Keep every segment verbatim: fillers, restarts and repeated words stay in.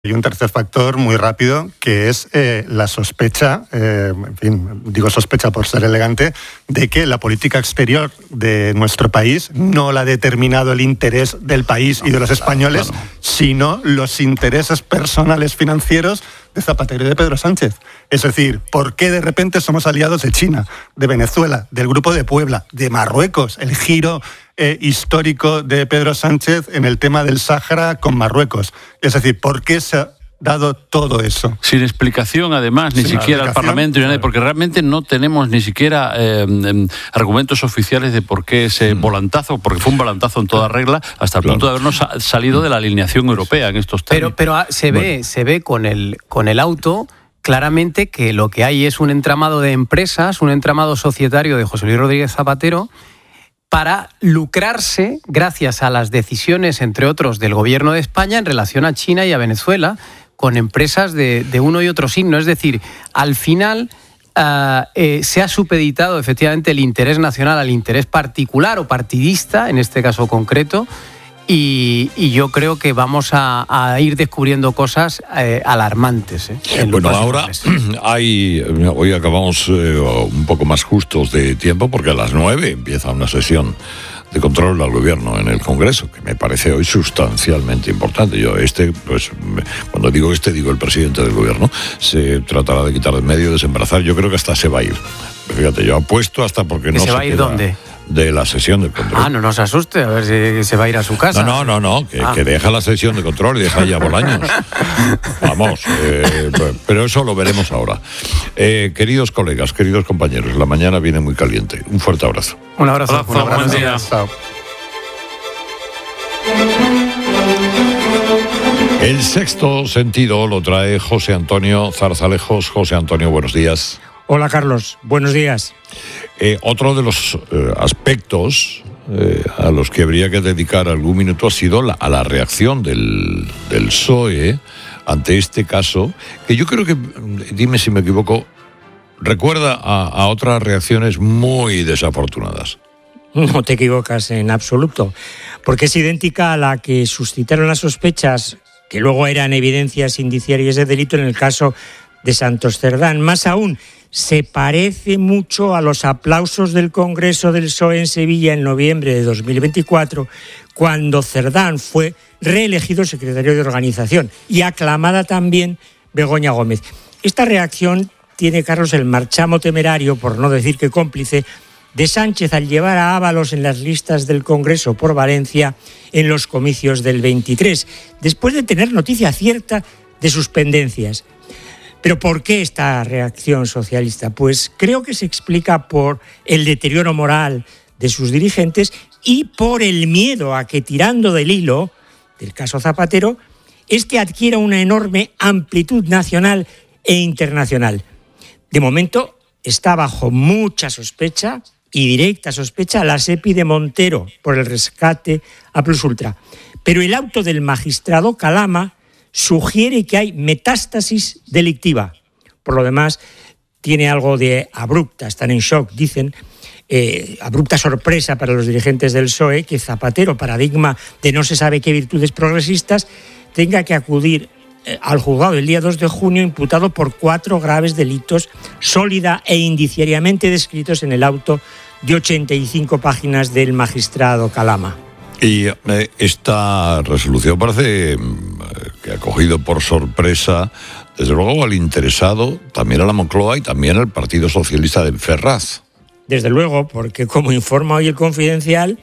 Hay un tercer factor muy rápido, que es eh, la sospecha, eh, en fin, digo sospecha por ser elegante, de que la política exterior de nuestro país no la ha determinado el interés del país no, y de los españoles, claro, claro. sino los intereses personales financieros de Zapatero y de Pedro Sánchez. Es decir, ¿por qué de repente somos aliados de China, de Venezuela, del Grupo de Puebla, de Marruecos? El giro eh, histórico de Pedro Sánchez en el tema del Sáhara con Marruecos. Es decir, ¿por qué se ha dado todo eso? Sin explicación, además, ni Sin siquiera al Parlamento, ni nadie, porque realmente no tenemos ni siquiera eh, eh, argumentos oficiales de por qué ese mm. volantazo, porque fue un volantazo en toda regla, hasta el claro. punto de habernos salido de la alineación europea en estos temas. Pero, pero se ve, bueno. se ve con el, con el auto claramente que lo que hay es un entramado de empresas, un entramado societario de José Luis Rodríguez Zapatero, para lucrarse gracias a las decisiones, entre otros, del gobierno de España en relación a China y a Venezuela, con empresas de, de uno y otro signo. Es decir, al final uh, eh, se ha supeditado efectivamente el interés nacional al interés particular o partidista, en este caso concreto, y, y yo creo que vamos a, a ir descubriendo cosas eh, alarmantes. Eh, bueno, ahora hay, hoy acabamos eh, un poco más justos de tiempo, porque a las nueve empieza una sesión de control al gobierno en el Congreso, que me parece hoy sustancialmente importante. Yo este, pues, cuando digo este, digo el presidente del gobierno, se tratará de quitar de medio, desembarazar. Yo creo que hasta se va a ir. Fíjate, yo apuesto hasta porque no se, se va a ir queda ¿dónde? De la sesión de control. Ah, no nos asuste, a ver si se va a ir a su casa. No, no, no, no que, ah. que deja la sesión de control y deja ya Bolaños. Vamos, eh, pero eso lo veremos ahora. Eh, queridos colegas, queridos compañeros, la mañana viene muy caliente. Un fuerte abrazo. Un abrazo. Hola, un abrazo. Buen día. Chao. El sexto sentido lo trae José Antonio Zarzalejos. José Antonio, buenos días. Hola, Carlos. Buenos días. Eh, otro de los eh, aspectos eh, a los que habría que dedicar algún minuto ha sido la, a la reacción del, del P S O E ante este caso, que yo creo que, dime si me equivoco, recuerda a, a otras reacciones muy desafortunadas. No te equivocas en absoluto, porque es idéntica a la que suscitaron las sospechas, que luego eran evidencias indiciarias de delito en el caso de Santos Cerdán. Más aún, se parece mucho a los aplausos del Congreso del P S O E en Sevilla en noviembre de dos mil veinticuatro, cuando Cerdán fue reelegido secretario de organización y aclamada también Begoña Gómez. Esta reacción tiene, Carlos, el marchamo temerario, por no decir que cómplice, de Sánchez al llevar a Ábalos en las listas del Congreso por Valencia en los comicios del veintitrés, después de tener noticia cierta de sus pendencias. ¿Pero por qué esta reacción socialista? Pues creo que se explica por el deterioro moral de sus dirigentes y por el miedo a que, tirando del hilo del caso Zapatero, este adquiera una enorme amplitud nacional e internacional. De momento está bajo mucha sospecha y directa sospecha la SEPI de Montero por el rescate a Plus Ultra. Pero el auto del magistrado Calama sugiere que hay metástasis delictiva. Por lo demás, tiene algo de abrupta, están en shock, dicen, eh, abrupta sorpresa para los dirigentes del P S O E que Zapatero, paradigma de no se sabe qué virtudes progresistas, tenga que acudir eh, al juzgado el día dos de junio imputado por cuatro graves delitos, sólida e indiciariamente descritos en el auto de ochenta y cinco páginas del magistrado Calama. Y eh, esta resolución parece eh, que ha cogido por sorpresa, desde luego, al interesado, también a la Moncloa y también al Partido Socialista de Ferraz. Desde luego, porque como informa hoy el Confidencial,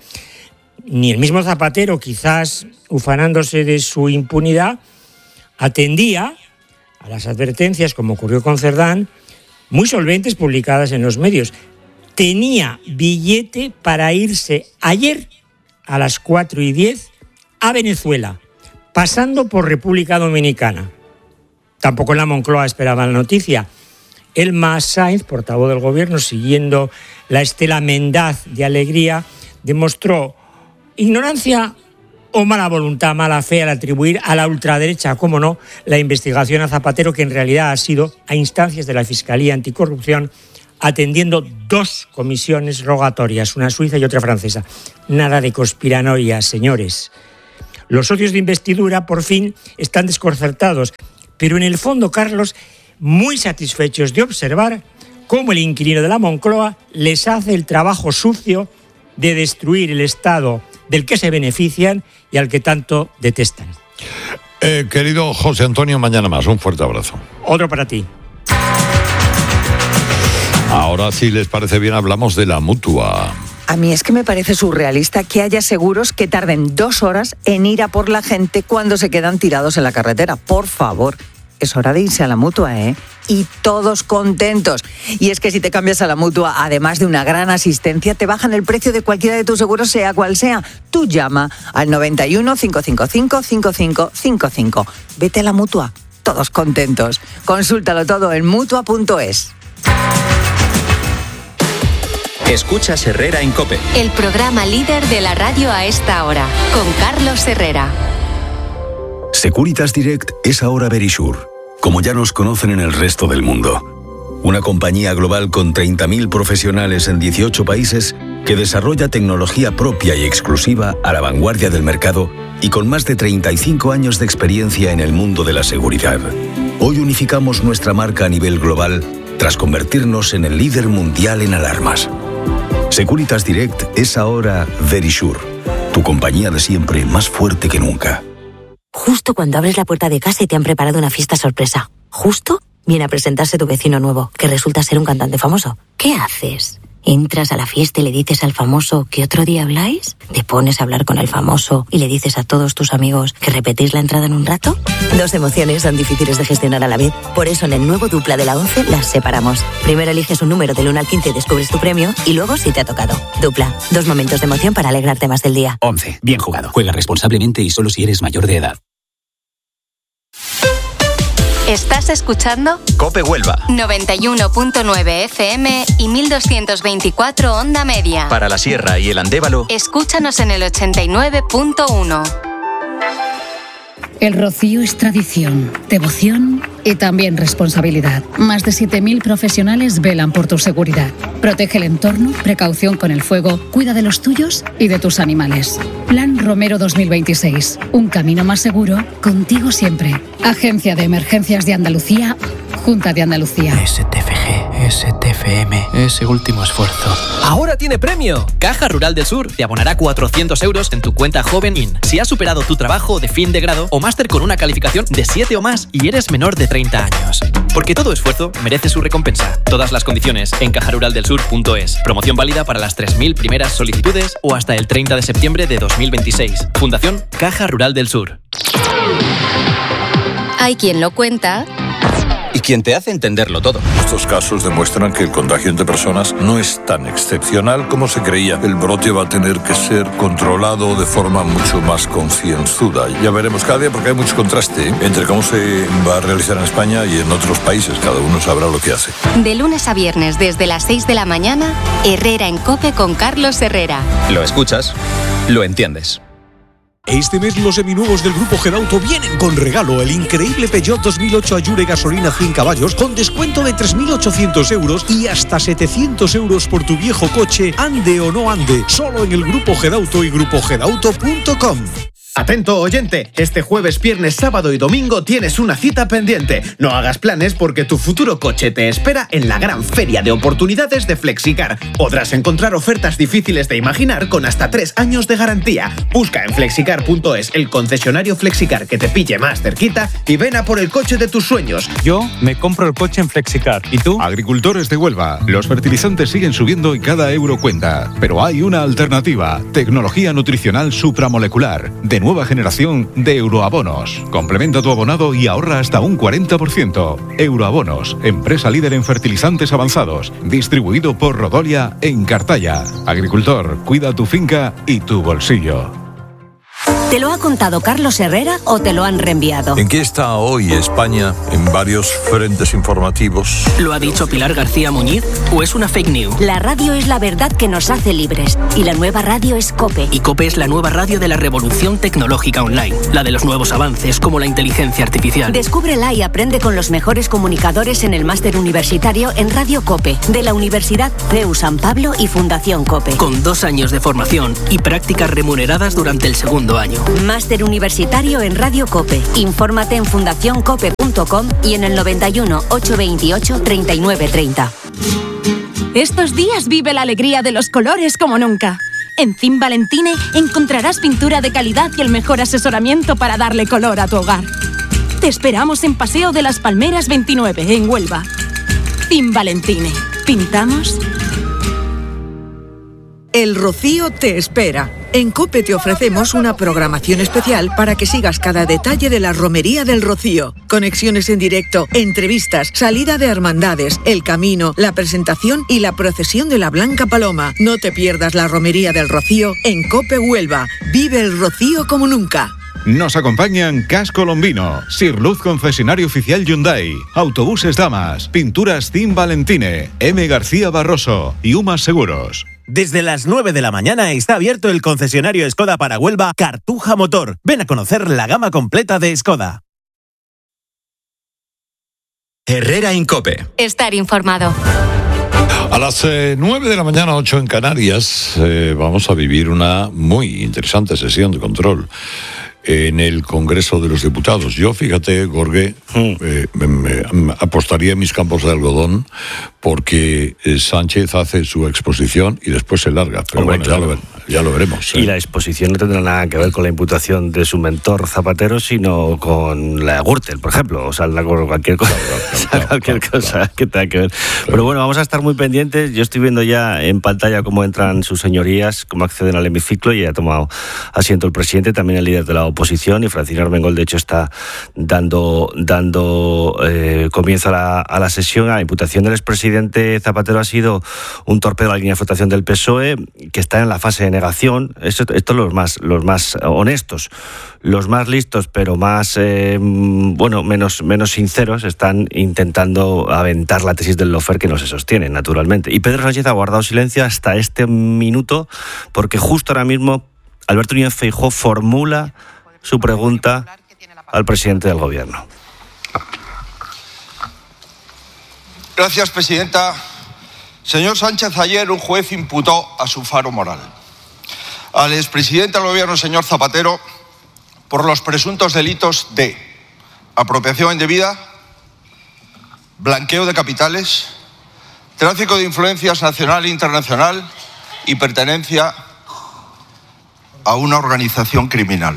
ni el mismo Zapatero, quizás ufanándose de su impunidad, atendía a las advertencias, como ocurrió con Cerdán, muy solventes publicadas en los medios. Tenía billete para irse ayer a las cuatro y diez a Venezuela, pasando por República Dominicana. Tampoco en la Moncloa esperaban la noticia. Elma Sainz, portavoz del gobierno, siguiendo la estela mendaz de alegría, demostró ignorancia o mala voluntad, mala fe al atribuir a la ultraderecha, cómo no, la investigación a Zapatero, que en realidad ha sido a instancias de la Fiscalía Anticorrupción, atendiendo dos comisiones rogatorias, una suiza y otra francesa. Nada de conspiranoia, señores. Los socios de investidura, por fin, están desconcertados. Pero en el fondo, Carlos, muy satisfechos de observar cómo el inquilino de la Moncloa les hace el trabajo sucio de destruir el Estado del que se benefician y al que tanto detestan. Eh, querido José Antonio, mañana más. Un fuerte abrazo. Otro para ti. Ahora, si les parece bien, hablamos de la Mutua. A mí es que me parece surrealista que haya seguros que tarden dos horas en ir a por la gente cuando se quedan tirados en la carretera. Por favor, es hora de irse a la Mutua, ¿eh? Y todos contentos. Y es que si te cambias a la Mutua, además de una gran asistencia, te bajan el precio de cualquiera de tus seguros, sea cual sea. Tú llama al noventa y uno, cinco cinco cinco, cinco cinco cinco cinco. Vete a la Mutua, todos contentos. Consúltalo todo en mutua punto es. Escuchas Herrera en COPE. El programa líder de la radio a esta hora, con Carlos Herrera. Securitas Direct es ahora Verisure, como ya nos conocen en el resto del mundo. Una compañía global con treinta mil profesionales en dieciocho países que desarrolla tecnología propia y exclusiva a la vanguardia del mercado y con más de treinta y cinco años de experiencia en el mundo de la seguridad. Hoy unificamos nuestra marca a nivel global tras convertirnos en el líder mundial en alarmas. Securitas Direct es ahora Verisure, tu compañía de siempre más fuerte que nunca. Justo cuando abres la puerta de casa y te han preparado una fiesta sorpresa. Justo viene a presentarse tu vecino nuevo, que resulta ser un cantante famoso. ¿Qué haces? ¿Entras a la fiesta y le dices al famoso que otro día habláis? ¿Te pones a hablar con el famoso y le dices a todos tus amigos que repetís la entrada en un rato? Dos emociones son difíciles de gestionar a la vez. Por eso en el nuevo Dupla de la once las separamos. Primero eliges un número del uno al quince y descubres tu premio, y luego si te ha tocado. Dupla, dos momentos de emoción para alegrarte más del día. once. Bien jugado. Juega responsablemente y solo si eres mayor de edad. ¿Estás escuchando? COPE Huelva. noventa y uno punto nueve F M y mil doscientos veinticuatro onda media. Para la Sierra y el Andévalo, escúchanos en el ochenta y nueve punto uno. El rocío es tradición, devoción y también responsabilidad. Más de siete mil profesionales velan por tu seguridad. Protege el entorno, precaución con el fuego, cuida de los tuyos y de tus animales. Plan Romero dos mil veintiséis. Un camino más seguro, contigo siempre. Agencia de Emergencias de Andalucía, Junta de Andalucía. S T F G, S T F M, ese último esfuerzo. ¡Ahora tiene premio! Caja Rural del Sur te abonará cuatrocientos euros en tu cuenta Joven In si has superado tu trabajo de fin de grado o máster con una calificación de siete o más y eres menor de treinta años. Porque todo esfuerzo merece su recompensa. Todas las condiciones en caja rural del sur punto es. Promoción válida para las tres mil primeras solicitudes o hasta el treinta de septiembre de dos mil veintiséis. Fundación Caja Rural del Sur. Hay quien lo cuenta y quien te hace entenderlo todo. Estos casos demuestran que el contagio entre personas no es tan excepcional como se creía. El brote va a tener que ser controlado de forma mucho más concienzuda. Ya veremos cada día, porque hay mucho contraste, ¿eh?, entre cómo se va a realizar en España y en otros países. Cada uno sabrá lo que hace. De lunes a viernes desde las seis de la mañana, Herrera en COPE con Carlos Herrera. Lo escuchas, lo entiendes. Este mes los seminuevos del Grupo Gedauto vienen con regalo: el increíble Peugeot dos mil ocho Allure gasolina cien caballos con descuento de tres mil ochocientos euros y hasta setecientos euros por tu viejo coche, ande o no ande, solo en el Grupo Gedauto y grupo gedauto punto com. Atento oyente, este jueves, viernes, sábado y domingo tienes una cita pendiente. No hagas planes porque tu futuro coche te espera en la gran feria de oportunidades de Flexicar. Podrás encontrar ofertas difíciles de imaginar con hasta tres años de garantía. Busca en flexicar punto es el concesionario Flexicar que te pille más cerquita y ven a por el coche de tus sueños. Yo me compro el coche en Flexicar. ¿Y tú? Agricultores de Huelva. Los fertilizantes siguen subiendo y cada euro cuenta. Pero hay una alternativa. Tecnología nutricional supramolecular. De nueva generación de Euroabonos. Complementa tu abonado y ahorra hasta un cuarenta por ciento. Euroabonos, empresa líder en fertilizantes avanzados, distribuido por Rodolia en Cartaya. Agricultor, cuida tu finca y tu bolsillo. ¿Te lo ha contado Carlos Herrera o te lo han reenviado? ¿En qué está hoy España en varios frentes informativos? ¿Lo ha dicho Pilar García Muñiz o es una fake news? La radio es la verdad que nos hace libres y la nueva radio es COPE. Y COPE es la nueva radio de la revolución tecnológica online, la de los nuevos avances como la inteligencia artificial. Descúbrela y aprende con los mejores comunicadores en el máster universitario en Radio COPE de la Universidad C E U San Pablo y Fundación COPE. Con dos años de formación y prácticas remuneradas durante el segundo año. Máster universitario en Radio COPE. Infórmate en fundación cope punto com y en el noventa y uno, ochocientos veintiocho, treinta y nueve treinta. Estos días vive la alegría de los colores como nunca. En Cim Valentine encontrarás pintura de calidad y el mejor asesoramiento para darle color a tu hogar. Te esperamos en Paseo de las Palmeras veintinueve, en Huelva. Cim Valentine. ¿Pintamos? El Rocío te espera. En COPE te ofrecemos una programación especial para que sigas cada detalle de la Romería del Rocío. Conexiones en directo, entrevistas, salida de hermandades, el camino, la presentación y la procesión de la Blanca Paloma. No te pierdas la Romería del Rocío en COPE Huelva. Vive el Rocío como nunca. Nos acompañan Cas Colombino, Sirluz Concesionario Oficial Hyundai, Autobuses Damas, Pinturas Cim Valentine, M. García Barroso y Umas Seguros. Desde las nueve de la mañana está abierto el concesionario Skoda para Huelva, Cartuja Motor. Ven a conocer la gama completa de Skoda. Herrera Incope. Estar informado. A las eh, nueve de la mañana, ocho en Canarias, eh, vamos a vivir una muy interesante sesión de control en el Congreso de los Diputados. Yo, fíjate, Jorge, eh, me, me apostaría en mis campos de algodón porque eh, Sánchez hace su exposición y después se larga. Pero Hombre, bueno, claro. ya, lo, ya lo veremos. Y ¿eh? la exposición no tendrá nada que ver con la imputación de su mentor Zapatero, sino con la de Gürtel, por ejemplo. O sea, con cualquier cosa, cualquier cosa que tenga que ver. Pero bueno, vamos a estar muy pendientes. Yo estoy viendo ya en pantalla cómo entran sus señorías, cómo acceden al hemiciclo, y ha tomado asiento el presidente, también el líder de la oposición, y Francina Armengol, de hecho, está dando, dando eh, comienzo a la, a la sesión. La imputación del expresidente Zapatero ha sido un torpedo a la línea de flotación del P S O E, que está en la fase de negación. Esto, esto los más, los más honestos, los más listos, pero más, eh, bueno, menos, menos sinceros, están intentando aventar la tesis del lawfare, que no se sostiene, naturalmente. Y Pedro Sánchez ha guardado silencio hasta este minuto, porque justo ahora mismo Alberto Núñez Feijóo formula su pregunta al presidente del gobierno. Gracias, presidenta. Señor Sánchez, ayer un juez imputó a su faro moral al expresidente del gobierno, señor Zapatero, por los presuntos delitos de apropiación indebida, blanqueo de capitales, tráfico de influencias nacional e internacional y pertenencia a una organización criminal.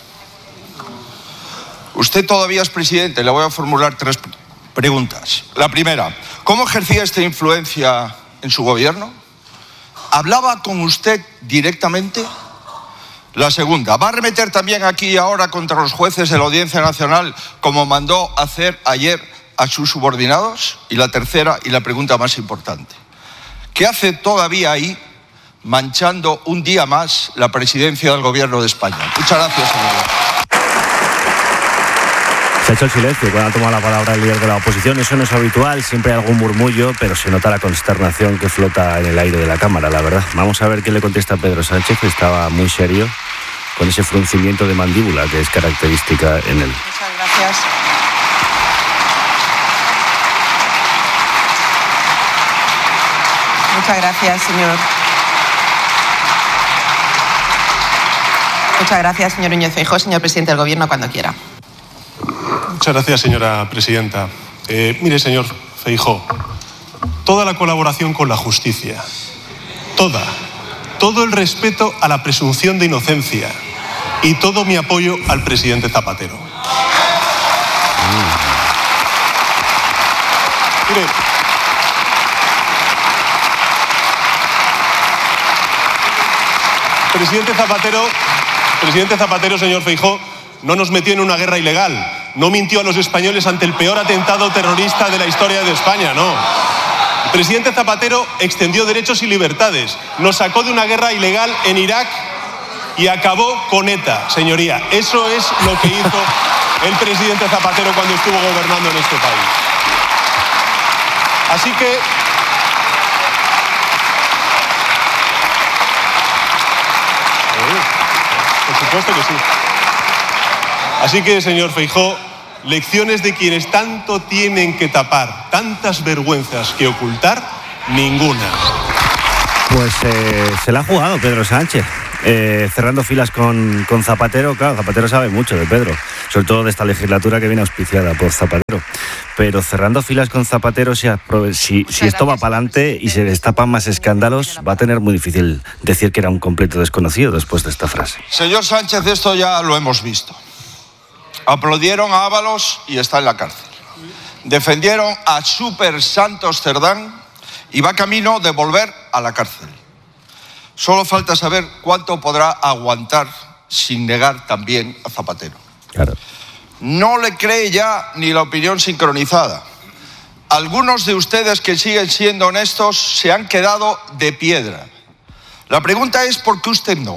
Usted todavía es presidente. Le voy a formular tres preguntas. La primera, ¿cómo ejercía esta influencia en su gobierno? ¿Hablaba con usted directamente? La segunda, ¿va a arremeter también aquí y ahora contra los jueces de la Audiencia Nacional, como mandó hacer ayer a sus subordinados? Y la tercera, y la pregunta más importante, ¿qué hace todavía ahí, manchando un día más la presidencia del gobierno de España? Muchas gracias, señor. Se ha hecho el silencio cuando ha tomado la palabra el líder de la oposición. Eso no es habitual, siempre hay algún murmullo, pero se nota la consternación que flota en el aire de la Cámara, la verdad. Vamos a ver qué le contesta Pedro Sánchez, que estaba muy serio, con ese fruncimiento de mandíbula que es característica en él. Muchas gracias. Muchas gracias, señor. Muchas gracias, señor Núñez Feijóo. Señor presidente del Gobierno, cuando quiera. Muchas gracias, señora presidenta. Eh, mire, señor Feijóo, toda la colaboración con la justicia, toda, todo el respeto a la presunción de inocencia y todo mi apoyo al presidente Zapatero. Mire, presidente Zapatero, presidente Zapatero, señor Feijóo, no nos metió en una guerra ilegal. No mintió a los españoles ante el peor atentado terrorista de la historia de España, no. El presidente Zapatero extendió derechos y libertades, nos sacó de una guerra ilegal en Irak y acabó con ETA, señoría. Eso es lo que hizo el presidente Zapatero cuando estuvo gobernando en este país. Así que... Por supuesto que sí. Así que, señor Feijóo, lecciones de quienes tanto tienen que tapar, tantas vergüenzas que ocultar, ninguna. Pues eh, se la ha jugado Pedro Sánchez. Eh, cerrando filas con, con Zapatero, claro, Zapatero sabe mucho de Pedro, sobre todo de esta legislatura que viene auspiciada por Zapatero. Pero cerrando filas con Zapatero, si, si, si esto va para adelante y se destapan más escándalos, va a tener muy difícil decir que era un completo desconocido después de esta frase. Señor Sánchez, esto ya lo hemos visto. Aplaudieron a Ábalos y está en la cárcel. Defendieron a Super Santos Cerdán y va camino de volver a la cárcel. Solo falta saber cuánto podrá aguantar sin negar también a Zapatero. Claro. No le cree ya ni la opinión sincronizada. Algunos de ustedes que siguen siendo honestos se han quedado de piedra. La pregunta es ¿por qué usted no?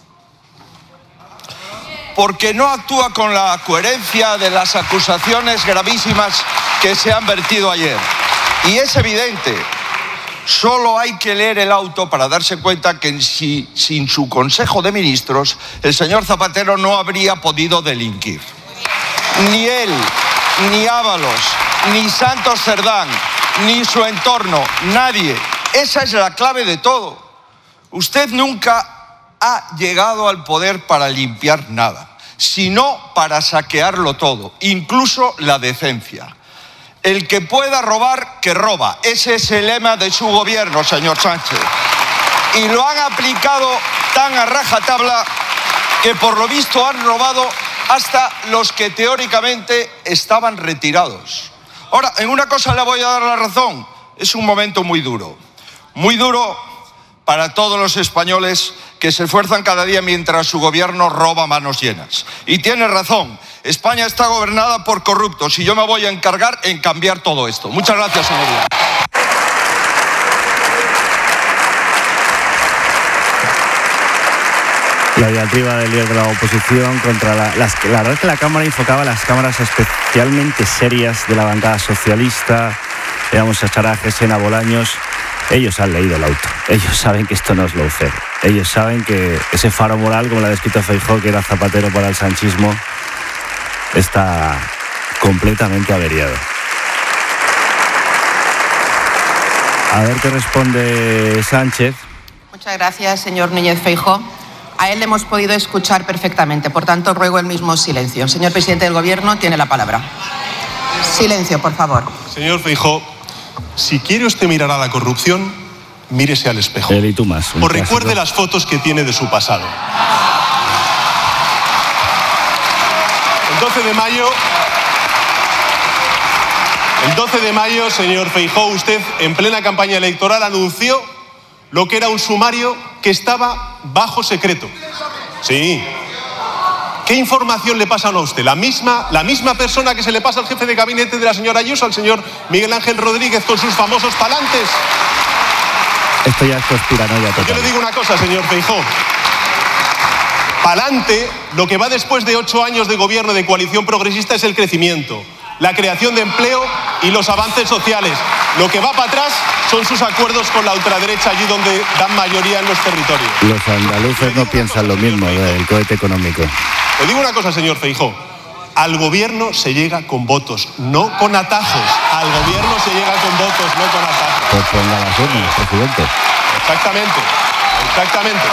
Porque no actúa con la coherencia de las acusaciones gravísimas que se han vertido ayer. Y es evidente, solo hay que leer el auto para darse cuenta que si, sin su Consejo de Ministros, el señor Zapatero no habría podido delinquir. Ni él, ni Ábalos, ni Santos Cerdán, ni su entorno, nadie. Esa es la clave de todo. Usted nunca ha llegado al poder para limpiar nada, sino para saquearlo todo, incluso la decencia. El que pueda robar, que roba. Ese es el lema de su gobierno, señor Sánchez. Y lo han aplicado tan a rajatabla que por lo visto han robado hasta los que teóricamente estaban retirados. Ahora, en una cosa le voy a dar la razón. Es un momento muy duro. Muy duro para todos los españoles que se esfuerzan cada día mientras su gobierno roba manos llenas. Y tiene razón. España está gobernada por corruptos y yo me voy a encargar en cambiar todo esto. Muchas gracias, señoría. La diatriba del líder de la oposición contra la, las... La verdad es que la Cámara enfocaba las cámaras especialmente serias de la bancada socialista. Veamos a Charajes, a Bolaños. Ellos han leído el auto. Ellos saben que esto no es lawfare. Ellos saben que ese faro moral, como lo ha descrito Feijóo, que era Zapatero para el sanchismo, está completamente averiado. A ver qué responde Sánchez. Muchas gracias, señor Núñez Feijóo. A él le hemos podido escuchar perfectamente, por tanto ruego el mismo silencio. Señor presidente del Gobierno, tiene la palabra. Silencio, por favor. Señor Feijóo, si quiere usted mirar a la corrupción, mírese al espejo. Él y tú más. O recuerde las fotos que tiene de su pasado. El doce de mayo, el doce de mayo, señor Feijóo, usted en plena campaña electoral anunció lo que era un sumario que estaba bajo secreto. Sí. ¿Qué información le pasan a usted? La misma, la misma persona que se le pasa al jefe de gabinete de la señora Ayuso, al señor Miguel Ángel Rodríguez, con sus famosos palantes. Esto ya es conspiranoia total. Yo le digo una cosa, señor Feijóo. Pa'lante, lo que va después de ocho años de gobierno de coalición progresista es el crecimiento, la creación de empleo y los avances sociales. Lo que va para atrás son sus acuerdos con la ultraderecha allí donde dan mayoría en los territorios. Los andaluces no piensan lo mismo del cohete económico. Le digo una cosa, señor Feijóo. Al gobierno se llega con votos, no con atajos. Al gobierno se llega con votos, no con atajos. Pues ponga las urnas, presidente. Exactamente, exactamente.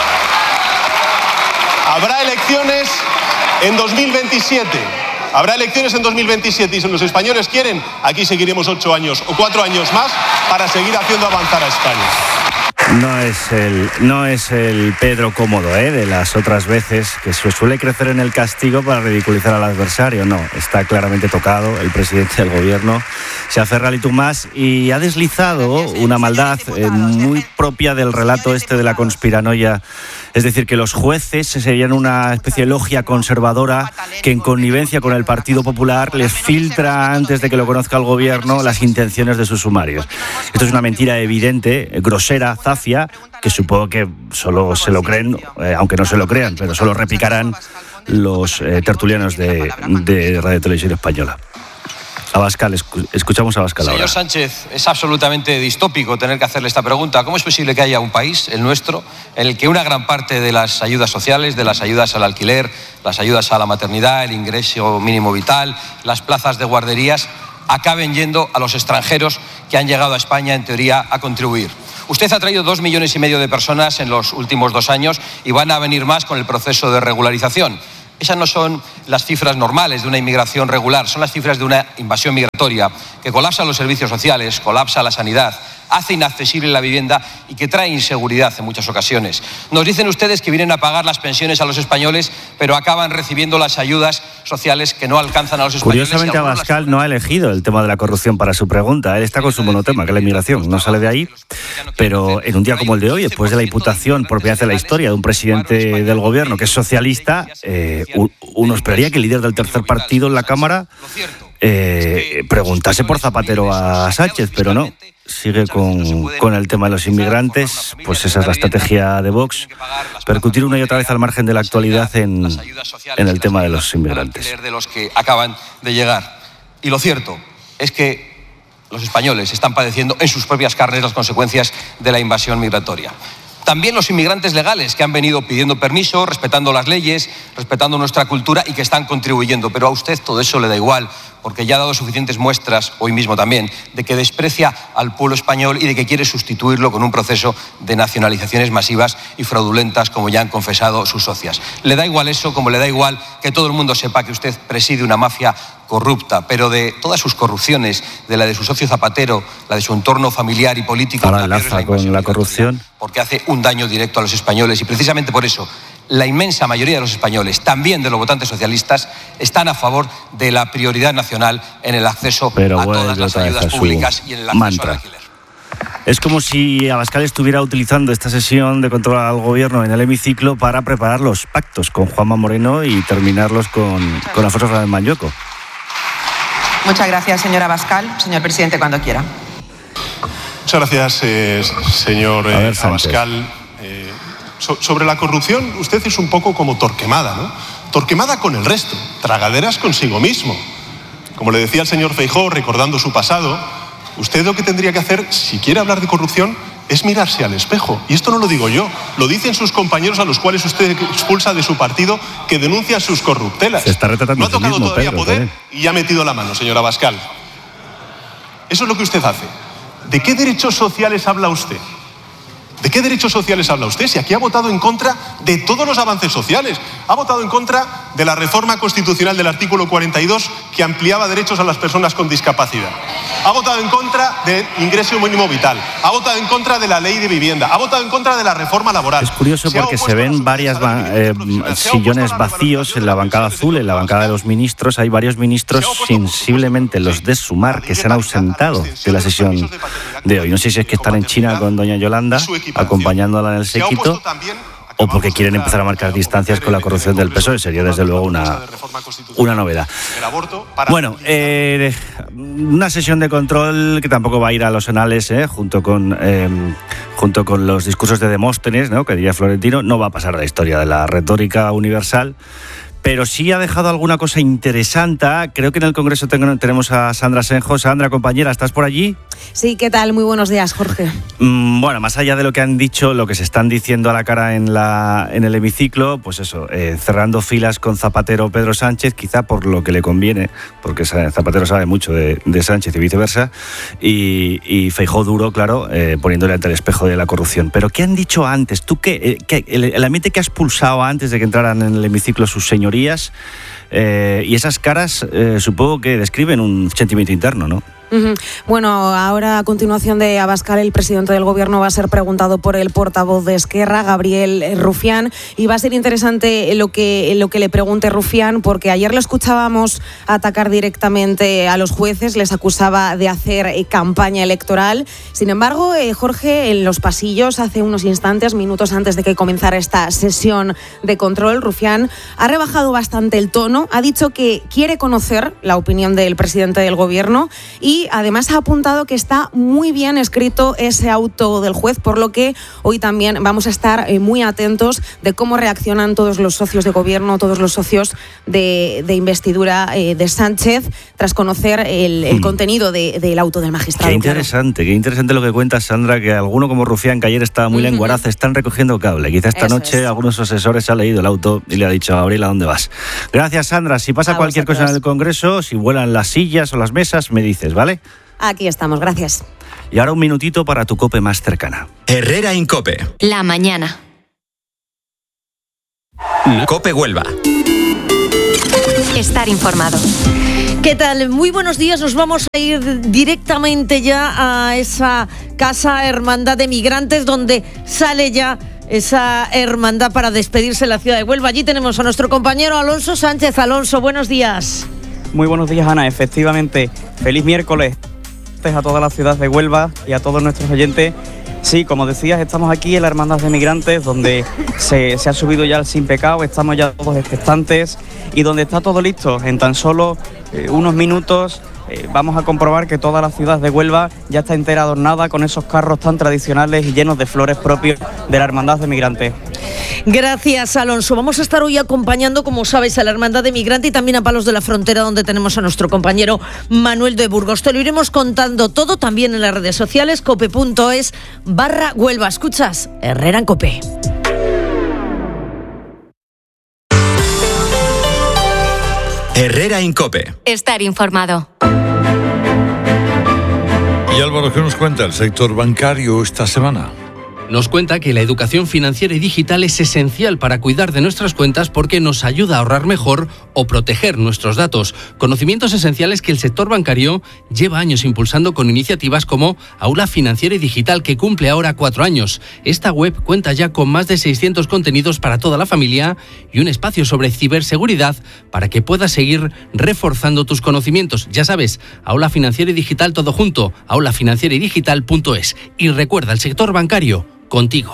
Habrá elecciones en dos mil veintisiete. Habrá elecciones en dos mil veintisiete y si los españoles quieren, aquí seguiremos ocho años o cuatro años más para seguir haciendo avanzar a España. No es el, no es el Pedro cómodo, ¿eh? De las otras veces, que suele crecer en el castigo para ridiculizar al adversario. No, está claramente tocado. El presidente del gobierno se aferra al y tú más y ha deslizado una maldad eh, muy propia del relato este de la conspiranoia. Es decir, que los jueces serían una especie de logia conservadora que en connivencia con el Partido Popular les filtra antes de que lo conozca el gobierno las intenciones de sus sumarios. Esto es una mentira evidente, grosera, zafia, que supongo que solo se lo creen, eh, aunque no se lo crean, pero solo repicarán los eh, tertulianos de, de Radio Televisión Española. Abascal, escuchamos a Abascal ahora. Señor Sánchez, es absolutamente distópico tener que hacerle esta pregunta. ¿Cómo es posible que haya un país, el nuestro, en el que una gran parte de las ayudas sociales, de las ayudas al alquiler, las ayudas a la maternidad, el ingreso mínimo vital, las plazas de guarderías, acaben yendo a los extranjeros que han llegado a España, en teoría, a contribuir? Usted ha traído dos millones y medio de personas en los últimos dos años y van a venir más con el proceso de regularización. Esas no son las cifras normales de una inmigración regular, son las cifras de una invasión migratoria que colapsa los servicios sociales, colapsa la sanidad, hace inaccesible la vivienda y que trae inseguridad en muchas ocasiones. Nos dicen ustedes que vienen a pagar las pensiones a los españoles, pero acaban recibiendo las ayudas sociales que no alcanzan a los españoles. Curiosamente, Abascal no ha elegido el tema de la corrupción para su pregunta. Él está con su monotema, que es la inmigración. No sale de ahí, pero en un día como el de hoy, después de la imputación por primera vez en la historia de un presidente del gobierno que es socialista, eh, uno esperaría que el líder del tercer partido en la Cámara eh, preguntase por Zapatero a Sánchez, pero no. Sigue con, con el tema de los inmigrantes, pues esa es la estrategia de Vox, percutir una y otra vez al margen de la actualidad en, en el tema de los inmigrantes. De los que acaban de llegar. Y lo cierto es que los españoles están padeciendo en sus propias carnes las consecuencias de la invasión migratoria. También los inmigrantes legales que han venido pidiendo permiso, respetando las leyes, respetando nuestra cultura y que están contribuyendo. Pero a usted todo eso le da igual, porque ya ha dado suficientes muestras, hoy mismo también, de que desprecia al pueblo español y de que quiere sustituirlo con un proceso de nacionalizaciones masivas y fraudulentas, como ya han confesado sus socias. Le da igual eso, como le da igual que todo el mundo sepa que usted preside una mafia corrupta, pero de todas sus corrupciones, de la de su socio Zapatero, la de su entorno familiar y político... Ahora enlaza con la corrupción. Porque hace un daño directo a los españoles y precisamente por eso la inmensa mayoría de los españoles, también de los votantes socialistas, están a favor de la prioridad nacional en el acceso pero a bueno, todas las ayudas públicas y en el acceso mantra. al alquiler. Es como si Abascal estuviera utilizando esta sesión de control al gobierno en el hemiciclo para preparar los pactos con Juanma Moreno y terminarlos con, con Alfonso Fernández Manyoco. Muchas gracias, señor Abascal. Señor presidente, cuando quiera. Muchas gracias, eh, señor eh, ver, Abascal. Eh, so, sobre la corrupción, usted es un poco como Torquemada, ¿no? Torquemada con el resto, tragaderas consigo mismo. Como le decía el señor Feijóo, recordando su pasado, usted lo que tendría que hacer, si quiere hablar de corrupción, es mirarse al espejo. Y esto no lo digo yo, lo dicen sus compañeros a los cuales usted expulsa de su partido, que denuncian sus corruptelas. Se está retratando no ha tocado mismo, todavía Pedro, poder ¿eh? y ya ha metido la mano, señor Abascal. Eso es lo que usted hace. ¿De qué derechos sociales habla usted? ¿De qué derechos sociales habla usted? Si aquí ha votado en contra de todos los avances sociales. Ha votado en contra de la reforma constitucional del artículo cuarenta y dos que ampliaba derechos a las personas con discapacidad. Ha votado en contra del ingreso mínimo vital. Ha votado en contra de la ley de vivienda. Ha votado en contra de la reforma laboral. Es curioso porque se ven varias eh, sillones vacíos en la bancada azul, en la bancada de los ministros. Hay varios ministros, sensiblemente los de Sumar, que se han ausentado de la sesión de hoy. No sé si es que están en China con doña Yolanda, acompañándola en el séquito, o porque quieren empezar a marcar distancias con la corrupción del P S O E. Sería desde luego una, una novedad. Bueno, eh, una sesión de control que tampoco va a ir a los anales, eh, junto con eh, junto con los discursos de Demóstenes, ¿no?, que diría Florentino, no va a pasar a la historia de la retórica universal. Pero sí ha dejado alguna cosa interesante. Creo que en el Congreso tenemos a Sandra Senjo. Sandra, compañera, ¿estás por allí? Sí, ¿qué tal? Muy buenos días, Jorge. Mm, bueno, más allá de lo que han dicho, lo que se están diciendo a la cara en, la, en el hemiciclo, pues eso, eh, cerrando filas con Zapatero o Pedro Sánchez, quizá por lo que le conviene, porque Zapatero sabe mucho de, de Sánchez y viceversa, y, y Feijóo duro, claro, eh, poniéndole ante el espejo de la corrupción. Pero ¿qué han dicho antes? ¿Tú qué? Eh, qué el, el ambiente que has pulsado antes de que entraran en el hemiciclo sus señorías, Eh, y esas caras eh, supongo que describen un sentimiento interno, ¿no? Uh-huh. Bueno, ahora a continuación de Abascal, el presidente del gobierno va a ser preguntado por el portavoz de Esquerra, Gabriel Rufián, y va a ser interesante lo que, lo que le pregunte Rufián, porque ayer lo escuchábamos atacar directamente a los jueces, les acusaba de hacer eh, campaña electoral. Sin embargo, eh, Jorge, en los pasillos, hace unos instantes, minutos antes de que comenzara esta sesión de control, Rufián ha rebajado bastante el tono, ha dicho que quiere conocer la opinión del presidente del gobierno y Y además ha apuntado que está muy bien escrito ese auto del juez, por lo que hoy también vamos a estar muy atentos de cómo reaccionan todos los socios de gobierno, todos los socios de, de investidura eh, de Sánchez, tras conocer el, el hmm. contenido de, del auto del magistrado. Qué interesante, claro. Qué interesante lo que cuenta Sandra, que alguno como Rufián, que ayer estaba muy uh-huh. lenguaraz, están recogiendo cable. Quizá esta Eso noche es. algunos asesores han leído el auto y le ha dicho a Gabriela, ¿a dónde vas? Gracias, Sandra. Si pasa a cualquier vosotros. cosa en el Congreso, si vuelan las sillas o las mesas, me dices, ¿vale? Aquí estamos, gracias. Y ahora un minutito para tu COPE más cercana. Herrera Incope. La mañana. COPE Huelva. Estar informado. ¿Qué tal? Muy buenos días. Nos vamos a ir directamente ya a esa casa Hermandad de Migrantes donde sale ya esa hermandad para despedirse de la ciudad de Huelva. Allí tenemos a nuestro compañero Alonso Sánchez. Alonso, buenos días. Muy buenos días, Ana. Efectivamente, feliz miércoles a toda la ciudad de Huelva y a todos nuestros oyentes. Sí, como decías, estamos aquí en la Hermandad de Migrantes, donde se, se ha subido ya el Sin Pecado, estamos ya todos expectantes y donde está todo listo. En tan solo eh, unos minutos eh, vamos a comprobar que toda la ciudad de Huelva ya está entera adornada con esos carros tan tradicionales y llenos de flores propios de la Hermandad de Migrantes. Gracias, Alonso. Vamos a estar hoy acompañando, como sabes, a la Hermandad de Migrante y también a Palos de la Frontera, donde tenemos a nuestro compañero Manuel de Burgos. Te lo iremos contando todo también en las redes sociales, cope.es barra Huelva. Escuchas Herrera en Cope. Herrera Incope. Estar informado. Y Álvaro, ¿qué nos cuenta el sector bancario esta semana? Nos cuenta que la educación financiera y digital es esencial para cuidar de nuestras cuentas porque nos ayuda a ahorrar mejor o proteger nuestros datos. Conocimientos esenciales que el sector bancario lleva años impulsando con iniciativas como Aula Financiera y Digital, que cumple ahora cuatro años. Esta web cuenta ya con más de seiscientos contenidos para toda la familia y un espacio sobre ciberseguridad para que puedas seguir reforzando tus conocimientos. Ya sabes, Aula Financiera y Digital todo junto, aula financiera y digital punto es. Y recuerda, el sector bancario contigo.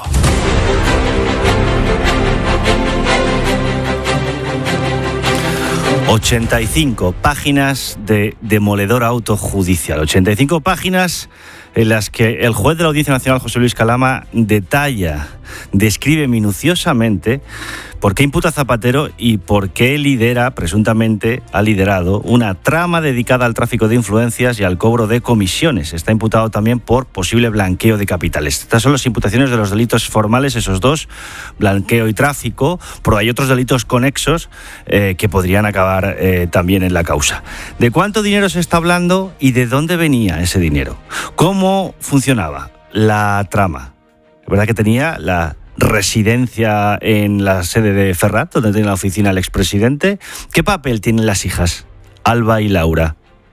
ochenta y cinco páginas de demoledor autojudicial. ochenta y cinco páginas en las que el juez de la Audiencia Nacional, José Luis Calama, detalla, describe minuciosamente por qué imputa a Zapatero y por qué lidera, presuntamente ha liderado, una trama dedicada al tráfico de influencias y al cobro de comisiones. Está imputado también por posible blanqueo de capitales. Estas son las imputaciones de los delitos formales, esos dos, blanqueo y tráfico, pero hay otros delitos conexos eh, que podrían acabar eh, también en la causa. ¿De cuánto dinero se está hablando y de dónde venía ese dinero? ¿Cómo funcionaba la trama? Es verdad que tenía la residencia en la sede de Ferrat, donde tiene la oficina el expresidente. ¿Qué papel tienen las hijas, Alba y Laura?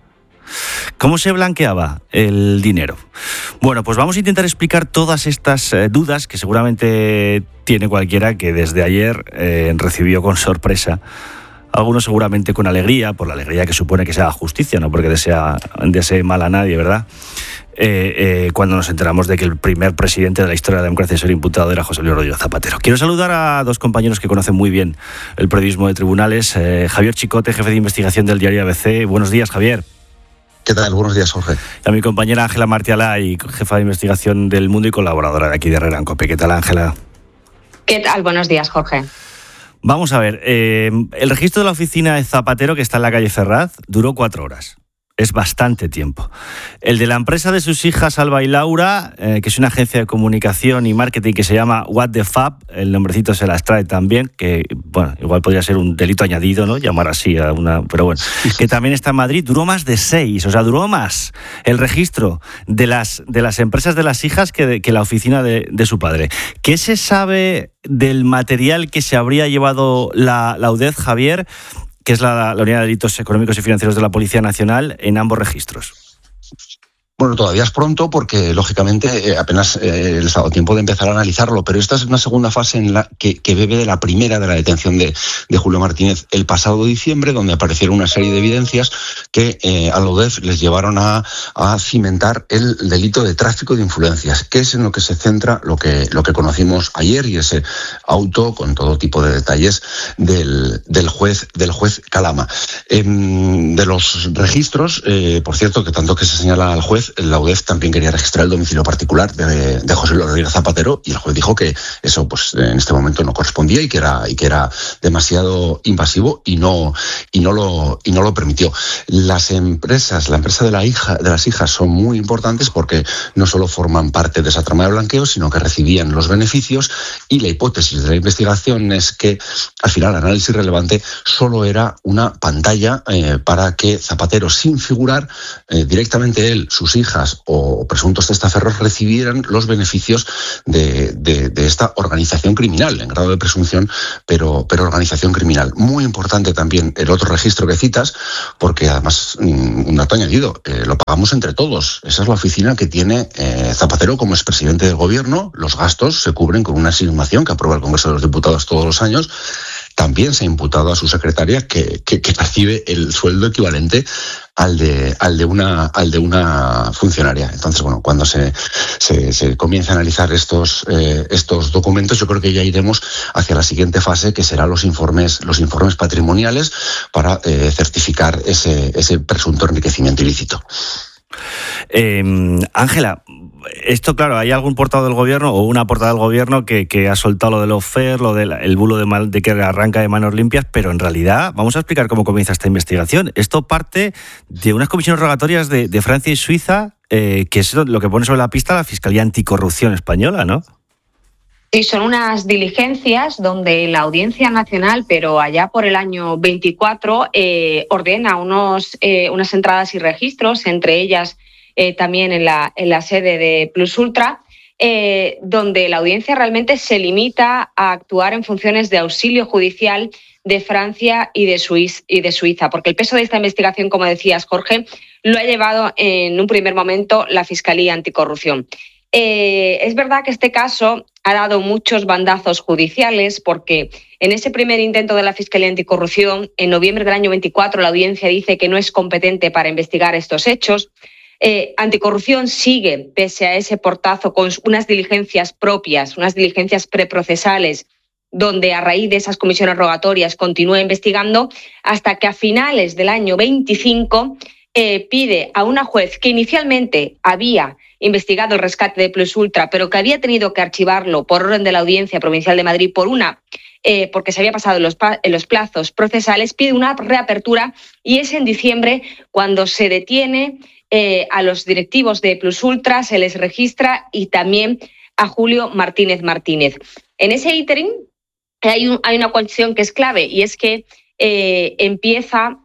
¿Cómo se blanqueaba el dinero? Bueno, pues vamos a intentar explicar todas estas eh, dudas que seguramente tiene cualquiera que desde ayer eh, recibió con sorpresa. Algunos seguramente con alegría, por la alegría que supone que se haga justicia, no porque desea, desee mal a nadie, ¿verdad? Eh, eh, cuando nos enteramos de que el primer presidente de la historia de la democracia a ser imputado era José Luis Rodríguez Zapatero. Quiero saludar a dos compañeros que conocen muy bien el periodismo de tribunales. Eh, Javier Chicote, jefe de investigación del diario A B C. Buenos días, Javier. ¿Qué tal? Buenos días, Jorge. Y a mi compañera Ángela Martialá, y jefa de investigación del Mundo y colaboradora de aquí de Herrera en Cope. ¿Qué tal, Ángela? ¿Qué tal? Buenos días, Jorge. Vamos a ver, eh, el registro de la oficina de Zapatero, que está en la calle Ferraz, duró cuatro horas. Es bastante tiempo. El de la empresa de sus hijas, Alba y Laura, eh, que es una agencia de comunicación y marketing que se llama What the Fab, el nombrecito se las trae también, que, bueno, igual podría ser un delito añadido, ¿no? Llamar así a una... Pero bueno, que también está en Madrid, duró más de seis, o sea, duró más el registro de las, de las empresas de las hijas que, de, que la oficina de, de su padre. ¿Qué se sabe del material que se habría llevado la, la U D E F, Javier, que es la, la Unidad de Delitos Económicos y Financieros de la Policía Nacional, en ambos registros? Bueno, todavía es pronto porque, lógicamente, eh, apenas eh, les ha dado tiempo de empezar a analizarlo, pero esta es una segunda fase en la que, que bebe de la primera, de la detención de, de Julio Martínez el pasado diciembre, donde aparecieron una serie de evidencias que eh, a la U D E F les llevaron a, a cimentar el delito de tráfico de influencias, que es en lo que se centra lo que, lo que conocimos ayer, y ese auto con todo tipo de detalles del, del juez del juez Calama. Eh, de los registros, eh, por cierto, que tanto que se señala al juez, la U D E F también quería registrar el domicilio particular de, de José Luis Rodríguez Zapatero, y el juez dijo que eso, pues, en este momento no correspondía y que era y que era demasiado invasivo y no y no lo y no lo permitió. Las empresas, la empresa de la hija de las hijas son muy importantes porque no solo forman parte de esa trama de blanqueo, sino que recibían los beneficios, y la hipótesis de la investigación es que al final el análisis relevante solo era una pantalla eh, para que Zapatero, sin figurar eh, directamente él, sus hijos, hijas o presuntos testaferros recibieran los beneficios de, de, de esta organización criminal, en grado de presunción, pero, pero organización criminal. Muy importante también el otro registro que citas, porque además, un dato añadido, eh, lo pagamos entre todos. Esa es la oficina que tiene eh, Zapatero como expresidente del gobierno. Los gastos se cubren con una asignación que aprueba el Congreso de los Diputados todos los años. También se ha imputado a su secretaria que, que, que percibe el sueldo equivalente al de, al de una, al de una funcionaria. Entonces, bueno, cuando se, se, se comience a analizar estos, eh, estos documentos, yo creo que ya iremos hacia la siguiente fase, que será los informes, los informes patrimoniales para eh, certificar ese, ese presunto enriquecimiento ilícito. Ángela, eh, esto, claro, ¿hay algún portavoz del gobierno o una portavoz del gobierno que, que ha soltado lo de los F E R, lo del el bulo de, mal, de que arranca de manos limpias? Pero en realidad, vamos a explicar cómo comienza esta investigación. Esto parte de unas comisiones rogatorias de, de Francia y Suiza, eh, que es lo que pone sobre la pista la Fiscalía Anticorrupción española, ¿no? Sí, son unas diligencias donde la Audiencia Nacional, pero allá por el año veinticuatro, eh, ordena unos, eh, unas entradas y registros, entre ellas eh, también en la, en la sede de Plus Ultra, eh, donde la audiencia realmente se limita a actuar en funciones de auxilio judicial de Francia y de, Suiz, y de Suiza, porque el peso de esta investigación, como decías, Jorge, lo ha llevado en un primer momento la Fiscalía Anticorrupción. Eh, es verdad que este caso ha dado muchos bandazos judiciales porque en ese primer intento de la Fiscalía Anticorrupción, en noviembre del año veinticuatro, la audiencia dice que no es competente para investigar estos hechos. Eh, Anticorrupción sigue, pese a ese portazo, con unas diligencias propias, unas diligencias preprocesales, donde a raíz de esas comisiones rogatorias continúa investigando, hasta que a finales del año veinticinco eh, pide a una juez que inicialmente había investigado el rescate de Plus Ultra, pero que había tenido que archivarlo por orden de la Audiencia Provincial de Madrid por una, eh, porque se había pasado en los, en los plazos procesales, pide una reapertura y es en diciembre cuando se detiene eh, a los directivos de Plus Ultra, se les registra y también a Julio Martínez Martínez. En ese ínterin hay, un, hay una cuestión que es clave y es que eh, empieza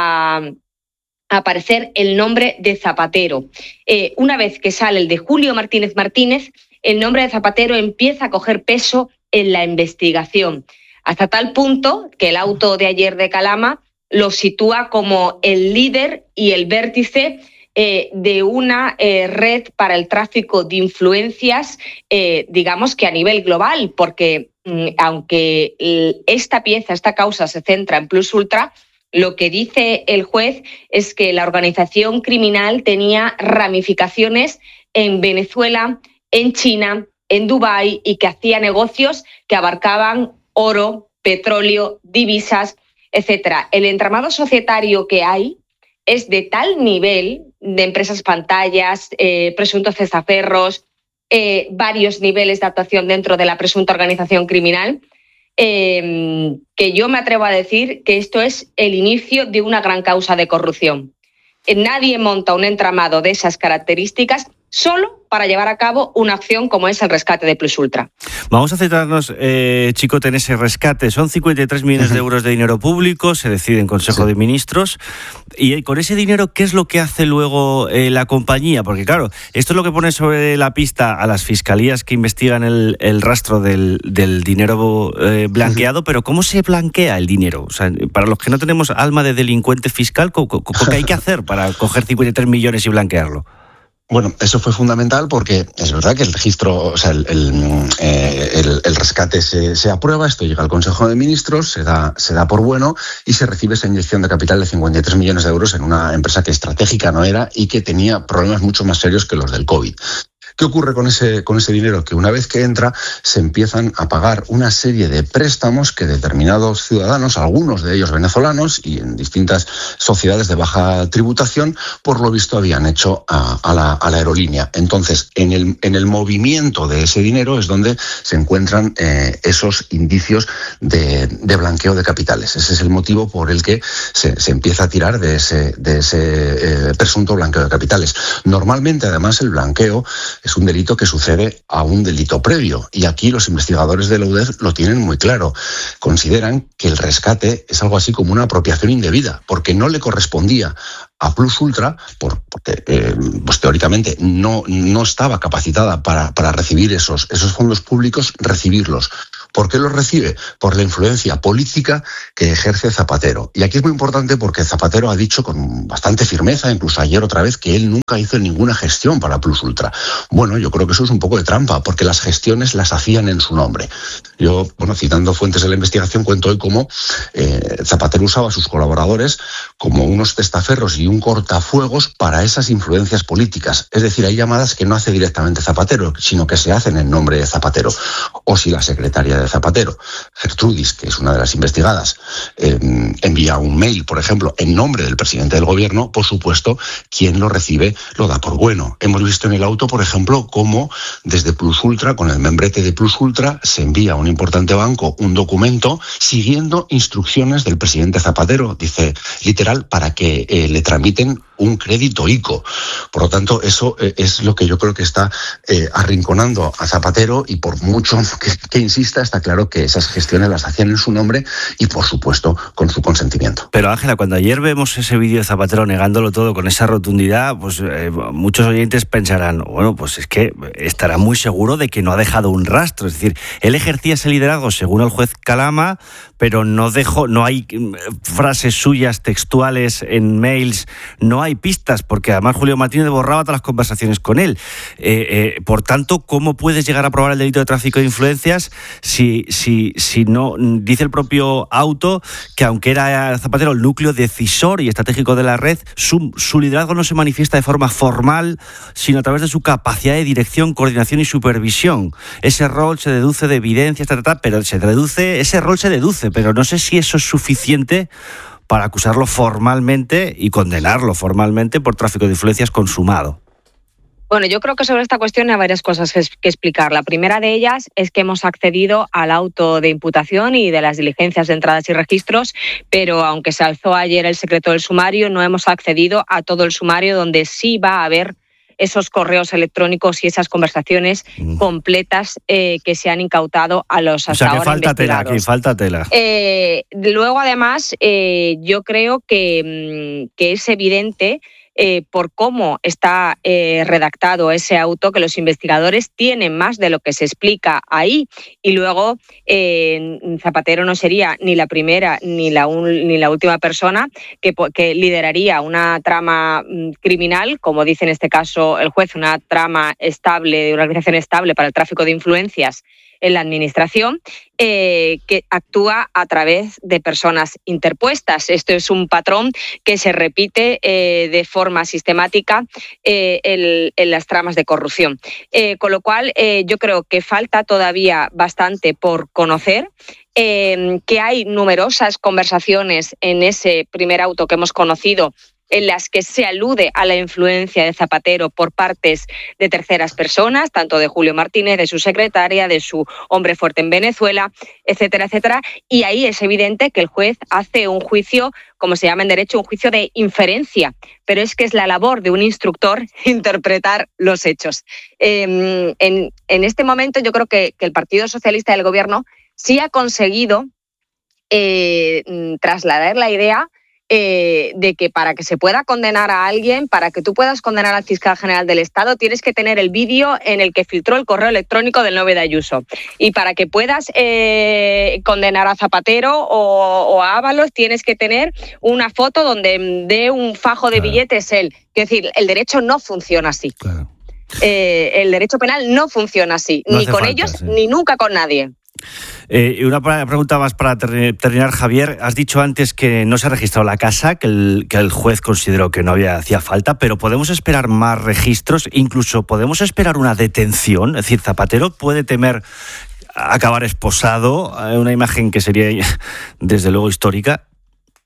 a aparecer el nombre de Zapatero. Eh, una vez que sale el de Julio Martínez Martínez, el nombre de Zapatero empieza a coger peso en la investigación, hasta tal punto que el auto de ayer de Calama lo sitúa como el líder y el vértice eh, de una eh, red para el tráfico de influencias, eh, digamos que a nivel global, porque mm, aunque esta pieza, esta causa se centra en Plus Ultra, lo que dice el juez es que la organización criminal tenía ramificaciones en Venezuela, en China, en Dubái y que hacía negocios que abarcaban oro, petróleo, divisas, etcétera. El entramado societario que hay es de tal nivel de empresas pantallas, eh, presuntos testaferros, eh, varios niveles de actuación dentro de la presunta organización criminal, Eh, que yo me atrevo a decir que esto es el inicio de una gran causa de corrupción. Nadie monta un entramado de esas características solo para llevar a cabo una acción como es el rescate de Plus Ultra. Vamos a centrarnos, eh, Chicote, en ese rescate. Son cincuenta y tres millones de euros de dinero público, se decide en Consejo sí. de Ministros. Y con ese dinero, ¿qué es lo que hace luego eh, la compañía? Porque claro, esto es lo que pone sobre la pista a las fiscalías que investigan el, el rastro del, del dinero eh, blanqueado, sí. pero ¿cómo se blanquea el dinero? O sea, para los que no tenemos alma de delincuente fiscal, ¿qué hay que hacer para coger cincuenta y tres millones y blanquearlo? Bueno, eso fue fundamental porque es verdad que el registro, o sea, el, el, eh, el, el rescate se, se aprueba, esto llega al Consejo de Ministros, se da, se da por bueno y se recibe esa inyección de capital de cincuenta y tres millones de euros en una empresa que estratégica no era y que tenía problemas mucho más serios que los del COVID. ¿Qué ocurre con ese, con ese dinero? Que una vez que entra se empiezan a pagar una serie de préstamos que determinados ciudadanos, algunos de ellos venezolanos y en distintas sociedades de baja tributación, por lo visto habían hecho a, a, la, a la aerolínea. Entonces, en el, en el movimiento de ese dinero es donde se encuentran eh, esos indicios de, de blanqueo de capitales. Ese es el motivo por el que se, se empieza a tirar de ese, de ese eh, presunto blanqueo de capitales. Normalmente, además, el blanqueo es un delito que sucede a un delito previo. Y aquí los investigadores de la U D E F lo tienen muy claro. Consideran que el rescate es algo así como una apropiación indebida, porque no le correspondía a Plus Ultra, por, porque eh, pues teóricamente no, no estaba capacitada para, para recibir esos, esos fondos públicos, recibirlos. ¿Por qué los recibe? Por la influencia política que ejerce Zapatero. Y aquí es muy importante porque Zapatero ha dicho con bastante firmeza, incluso ayer otra vez, que él nunca hizo ninguna gestión para Plus Ultra. Bueno, yo creo que eso es un poco de trampa, porque las gestiones las hacían en su nombre. Yo, bueno, citando fuentes de la investigación, cuento hoy cómo eh, Zapatero usaba a sus colaboradores como unos testaferros y un cortafuegos para esas influencias políticas. Es decir, hay llamadas que no hace directamente Zapatero, sino que se hacen en nombre de Zapatero. O si la secretaria de Zapatero, Gertrudis, que es una de las investigadas, eh, envía un mail, por ejemplo, en nombre del presidente del gobierno, por supuesto, quien lo recibe lo da por bueno. Hemos visto en el auto, por ejemplo, cómo desde Plus Ultra, con el membrete de Plus Ultra, se envía a un importante banco un documento siguiendo instrucciones del presidente Zapatero, dice literal, para que eh, le tramiten un crédito ICO. Por lo tanto, eso eh, es lo que yo creo que está eh, arrinconando a Zapatero, y por mucho que, que insista, está claro que esas gestiones las hacían en su nombre y, por supuesto, con su consentimiento. Pero Ángela, cuando ayer vemos ese vídeo de Zapatero negándolo todo con esa rotundidad, pues eh, muchos oyentes pensarán, bueno, pues es que estará muy seguro de que no ha dejado un rastro. Es decir, él ejercía ese liderazgo según el juez Calama, pero no dejó, no hay frases suyas textuales en mails, no hay pistas, porque además Julio Martínez borraba todas las conversaciones con él. Eh, eh, por tanto, ¿cómo puedes llegar a probar el delito de tráfico de influencias si, si, si no, dice el propio auto que aunque era Zapatero el núcleo decisor y estratégico de la red, su, su liderazgo no se manifiesta de forma formal, sino a través de su capacidad de dirección, coordinación y supervisión? Ese rol se deduce de evidencias, ta, ta, ta, pero se deduce, ese rol se deduce, pero no sé si eso es suficiente para acusarlo formalmente y condenarlo formalmente por tráfico de influencias consumado. Bueno, yo creo que sobre esta cuestión hay varias cosas que explicar. La primera de ellas es que hemos accedido al auto de imputación y de las diligencias de entradas y registros, pero aunque se alzó ayer el secreto del sumario, no hemos accedido a todo el sumario, donde sí va a haber esos correos electrónicos y esas conversaciones mm. completas eh, que se han incautado a los hasta o sea, que ahora falta investigados. Tela, aquí falta tela. Eh, luego, además, eh, yo creo que, que es evidente Eh, por cómo está eh, redactado ese auto, que los investigadores tienen más de lo que se explica ahí. Y luego eh, Zapatero no sería ni la primera ni la, un, ni la última persona que, que lideraría una trama criminal, como dice en este caso el juez, una trama estable, una organización estable para el tráfico de influencias en la administración, eh, que actúa a través de personas interpuestas. Esto es un patrón que se repite eh, de forma sistemática eh, el, en las tramas de corrupción. Eh, con lo cual, eh, yo creo que falta todavía bastante por conocer, eh, que hay numerosas conversaciones en ese primer auto que hemos conocido en las que se alude a la influencia de Zapatero por partes de terceras personas, tanto de Julio Martínez, de su secretaria, de su hombre fuerte en Venezuela, etcétera, etcétera. Y ahí es evidente que el juez hace un juicio, como se llama en derecho, un juicio de inferencia, pero es que es la labor de un instructor interpretar los hechos. Eh, en, en este momento yo creo que, que el Partido Socialista del Gobierno sí ha conseguido eh, trasladar la idea Eh, de que para que se pueda condenar a alguien, para que tú puedas condenar al fiscal general del Estado, tienes que tener el vídeo en el que filtró el correo electrónico del nueve de Ayuso. Y para que puedas eh, condenar a Zapatero o, o a Ábalos, tienes que tener una foto donde dé un fajo de claro. billetes él. Es decir, el derecho no funciona así. Claro. Eh, el derecho penal no funciona así, no ni con falta, ellos sí. ni nunca con nadie. Eh, una pregunta más para terminar, Javier. Has dicho antes que no se ha registrado la casa, que el, que el juez consideró que no había, hacía falta, pero ¿podemos esperar más registros? Incluso ¿podemos esperar una detención? Es decir, ¿Zapatero puede temer acabar esposado? Una imagen que sería, desde luego, histórica.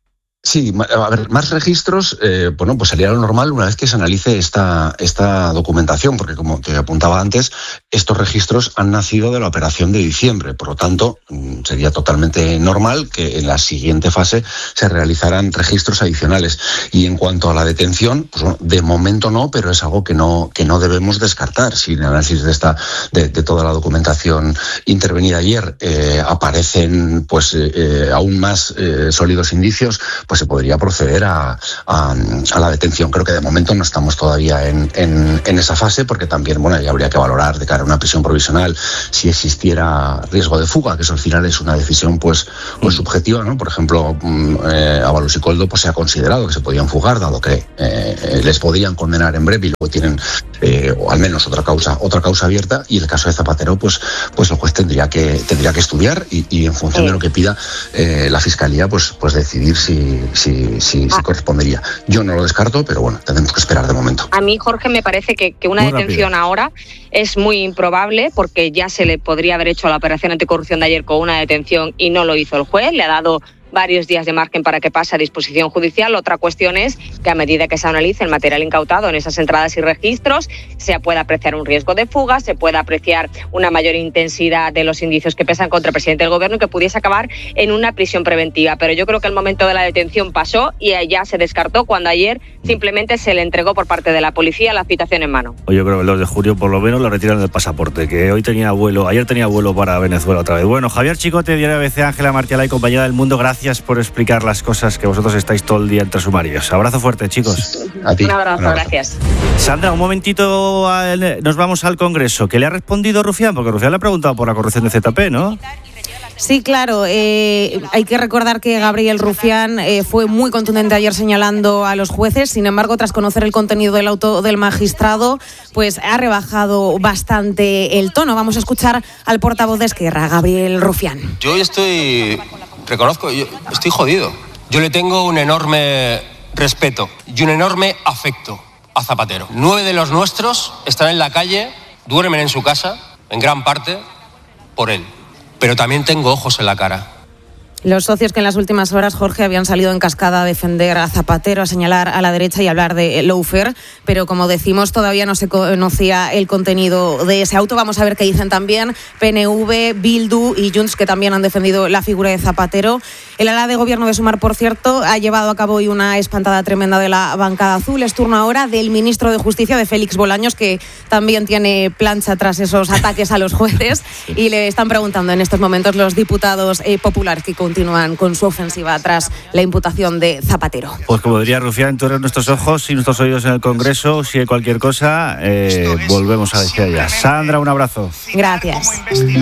Sí, a ver, más registros, eh, bueno, pues sería lo normal una vez que se analice esta, esta documentación, porque como te apuntaba antes, estos registros han nacido de la operación de diciembre, por lo tanto, sería totalmente normal que en la siguiente fase se realizaran registros adicionales. Y en cuanto a la detención, pues bueno, de momento no, pero es algo que no, que no debemos descartar. Si en el análisis de esta, de, de toda la documentación intervenida ayer eh, aparecen pues eh, aún más eh, sólidos indicios, pues se podría proceder a, a, a la detención. Creo que de momento no estamos todavía en, en, en esa fase, porque también, bueno, ya habría que valorar de cara a una prisión provisional si existiera riesgo de fuga, que eso al final es una decisión pues, pues subjetiva, ¿no? Por ejemplo, eh, Ábalos y Koldo pues se ha considerado que se podían fugar, dado que eh, les podían condenar en breve y luego tienen eh, o al menos otra causa, otra causa abierta, y el caso de Zapatero, pues, pues el juez tendría que, tendría que estudiar y, y en función de lo que pida eh, la Fiscalía, pues, pues decidir si Si, si, si correspondería. Yo no lo descarto, pero bueno, tendremos que esperar de momento. A mí, Jorge, me parece que, que una Muy detención rápido. ahora es muy improbable, porque ya se le podría haber hecho la operación anticorrupción de ayer con una detención y no lo hizo el juez. Le ha dado varios días de margen para que pase a disposición judicial. Otra cuestión es que a medida que se analice el material incautado en esas entradas y registros, se pueda apreciar un riesgo de fuga, se pueda apreciar una mayor intensidad de los indicios que pesan contra el presidente del gobierno y que pudiese acabar en una prisión preventiva. Pero yo creo que el momento de la detención pasó y ya se descartó cuando ayer simplemente se le entregó por parte de la policía la citación en mano. Yo creo que el dos de julio por lo menos lo retiran del pasaporte, que hoy tenía vuelo, ayer tenía vuelo para Venezuela otra vez. Bueno, Javier Chicote, Diario A B C, Ángela Martialá y compañía del Mundo, gracias por explicar las cosas que vosotros estáis todo el día entre sumarios. Abrazo fuerte, chicos. A ti. Un abrazo, gracias. Sandra, un momentito, al, nos vamos al Congreso. ¿Qué le ha respondido Rufián? Porque Rufián le ha preguntado por la corrupción de Z P, ¿no? Sí, claro. Eh, hay que recordar que Gabriel Rufián eh, fue muy contundente ayer señalando a los jueces. Sin embargo, tras conocer el contenido del auto del magistrado, pues ha rebajado bastante el tono. Vamos a escuchar al portavoz de Esquerra, Gabriel Rufián. Yo hoy estoy, reconozco, yo estoy jodido. Yo le tengo un enorme respeto y un enorme afecto a Zapatero. Nueve de los nuestros están en la calle, duermen en su casa, en gran parte, por él. Pero también tengo ojos en la cara. Los socios que en las últimas horas, Jorge, habían salido en cascada a defender a Zapatero, a señalar a la derecha y a hablar de lawfare, pero como decimos, todavía no se conocía el contenido de ese auto. Vamos a ver qué dicen también P N V, Bildu y Junts, que también han defendido la figura de Zapatero. El ala de gobierno de Sumar, por cierto, ha llevado a cabo hoy una espantada tremenda de la bancada azul. Es turno ahora del ministro de Justicia, de Félix Bolaños, que también tiene plancha tras esos ataques a los jueces, y le están preguntando en estos momentos los diputados eh, populares que continúan con su ofensiva tras la imputación de Zapatero. Pues como diría Rufián, tú eres nuestros ojos y nuestros oídos en el Congreso. Si hay cualquier cosa, eh, volvemos a decir allá. Sandra, un abrazo. Gracias.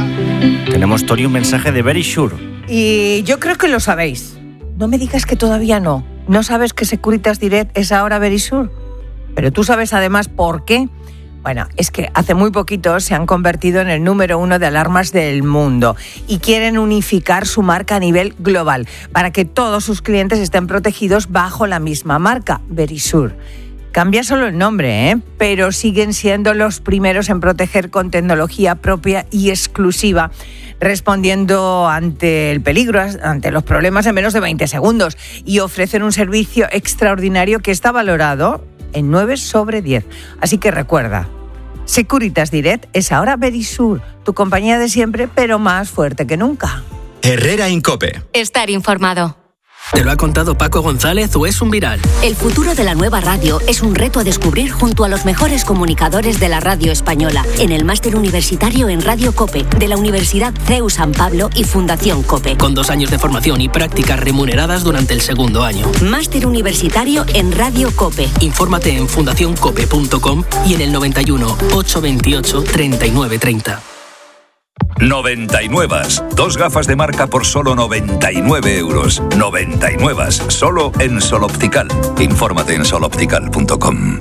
Tenemos, Tony, un mensaje de Very Sure. Y yo creo que lo sabéis. No me digas que todavía no. ¿No sabes que Securitas Direct es ahora Very Sure? Pero tú sabes además por qué. Bueno, es que hace muy poquito se han convertido en el número uno de alarmas del mundo y quieren unificar su marca a nivel global para que todos sus clientes estén protegidos bajo la misma marca, Verisure. Cambia solo el nombre, ¿eh? Pero siguen siendo los primeros en proteger con tecnología propia y exclusiva, respondiendo ante el peligro, ante los problemas en menos de veinte segundos, y ofrecen un servicio extraordinario que está valorado en nueve sobre diez. Así que recuerda, Securitas Direct es ahora Verisure, tu compañía de siempre, pero más fuerte que nunca. Herrera Incope. Estar informado. ¿Te lo ha contado Paco González o es un viral? El futuro de la nueva radio es un reto a descubrir junto a los mejores comunicadores de la radio española en el Máster Universitario en Radio COPE de la Universidad C E U San Pablo y Fundación COPE. Con dos años de formación y prácticas remuneradas durante el segundo año. Máster Universitario en Radio COPE. Infórmate en fundación cope punto com y en el noventa y uno, ochocientos veintiocho, treinta y nueve treinta. noventa y nueve. Dos gafas de marca por solo noventa y nueve euros. noventa y nueve. Solo en Sol Optical. Infórmate en sol optical punto com.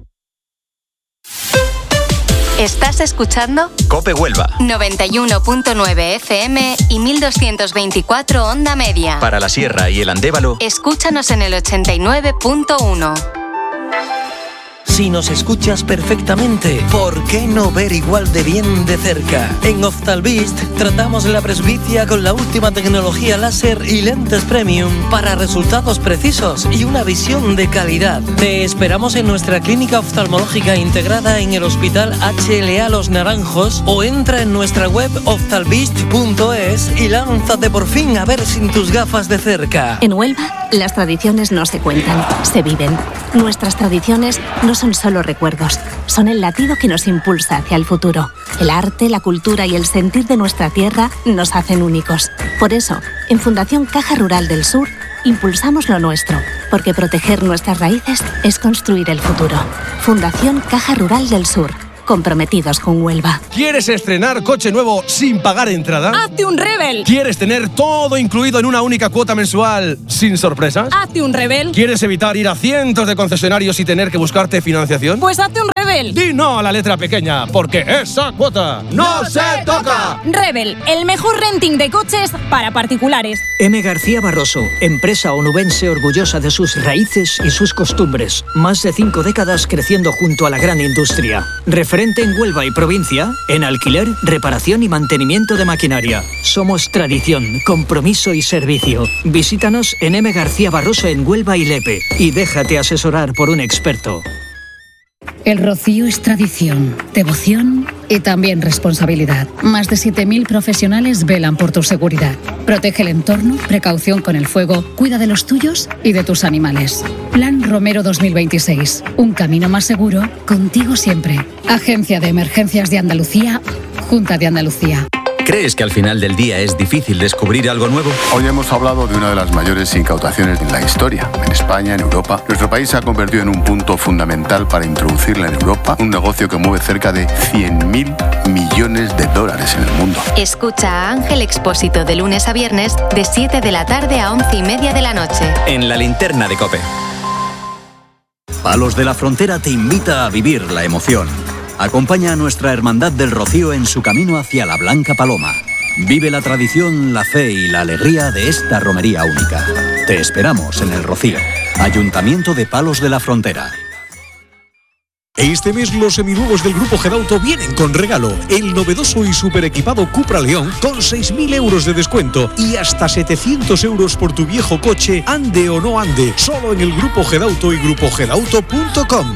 ¿Estás escuchando? Cope Huelva. noventa y uno punto nueve F M y mil doscientos veinticuatro onda media. Para la Sierra y el Andévalo. Escúchanos en el ochenta y nueve punto uno. Si nos escuchas perfectamente, ¿por qué no ver igual de bien de cerca? En Ophthalvist tratamos la presbicia con la última tecnología láser y lentes premium para resultados precisos y una visión de calidad. Te esperamos en nuestra clínica oftalmológica integrada en el Hospital H L A Los Naranjos o entra en nuestra web ophthalvist punto es y lánzate por fin a ver sin tus gafas de cerca. En Huelva, las tradiciones no se cuentan, se viven. Nuestras tradiciones no son solo recuerdos, son el latido que nos impulsa hacia el futuro. El arte, la cultura y el sentir de nuestra tierra nos hacen únicos. Por eso, en Fundación Caja Rural del Sur, impulsamos lo nuestro, porque proteger nuestras raíces es construir el futuro. Fundación Caja Rural del Sur, comprometidos con Huelva. ¿Quieres estrenar coche nuevo sin pagar entrada? ¡Hazte un Rebel! ¿Quieres tener todo incluido en una única cuota mensual sin sorpresas? ¡Hazte un Rebel! ¿Quieres evitar ir a cientos de concesionarios y tener que buscarte financiación? ¡Pues hazte un Rebel! Di no a la letra pequeña, porque esa cuota no se toca. Rebel, el mejor renting de coches para particulares. M. García Barroso, empresa onubense orgullosa de sus raíces y sus costumbres. Más de cinco décadas creciendo junto a la gran industria. Referente en Huelva y provincia, en alquiler, reparación y mantenimiento de maquinaria. Somos tradición, compromiso y servicio. Visítanos en M. García Barroso en Huelva y Lepe y déjate asesorar por un experto. El Rocío es tradición, devoción y también responsabilidad. Más de siete mil profesionales velan por tu seguridad. Protege el entorno, precaución con el fuego, cuida de los tuyos y de tus animales. Plan Romero dos mil veintiséis. Un camino más seguro, contigo siempre. Agencia de Emergencias de Andalucía, Junta de Andalucía. ¿Crees que al final del día es difícil descubrir algo nuevo? Hoy hemos hablado de una de las mayores incautaciones en la historia. En España, en Europa, nuestro país se ha convertido en un punto fundamental para introducirla en Europa, un negocio que mueve cerca de cien mil millones de dólares en el mundo. Escucha a Ángel Expósito de lunes a viernes de siete de la tarde a once y media de la noche. En la linterna de COPE. Palos de la Frontera te invita a vivir la emoción. Acompaña a nuestra Hermandad del Rocío en su camino hacia la Blanca Paloma. Vive la tradición, la fe y la alegría de esta romería única. Te esperamos en el Rocío. Ayuntamiento de Palos de la Frontera. Este mes los seminuevos del Grupo Gedauto vienen con regalo. El novedoso y super equipado Cupra León con seis mil euros de descuento y hasta setecientos euros por tu viejo coche, ande o no ande. Solo en el Grupo Gedauto y grupo gedauto punto com.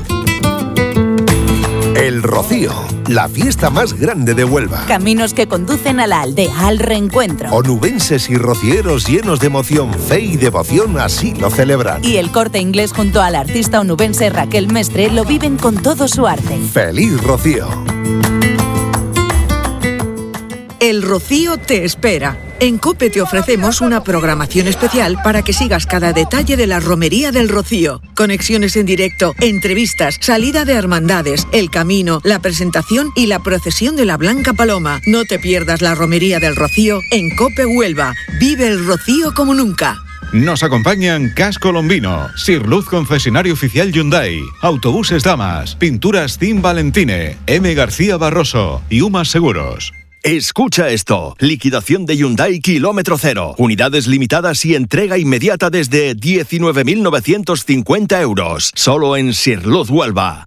El Rocío, la fiesta más grande de Huelva. Caminos que conducen a la aldea, al reencuentro. Onubenses y rocieros llenos de emoción, fe y devoción así lo celebran. Y el Corte Inglés junto a la artista onubense Raquel Mestre lo viven con todo su arte. ¡Feliz Rocío! El Rocío te espera. En COPE te ofrecemos una programación especial para que sigas cada detalle de la romería del Rocío. Conexiones en directo, entrevistas, salida de hermandades, el camino, la presentación y la procesión de la Blanca Paloma. No te pierdas la romería del Rocío en COPE Huelva. Vive el Rocío como nunca. Nos acompañan Cas Colombino, Sirluz Concesionario Oficial Hyundai, Autobuses Damas, Pinturas Team Valentine, M. García Barroso y Umas Seguros. Escucha esto, liquidación de Hyundai kilómetro cero, unidades limitadas y entrega inmediata desde diecinueve mil novecientos cincuenta euros, solo en Sirluz Huelva.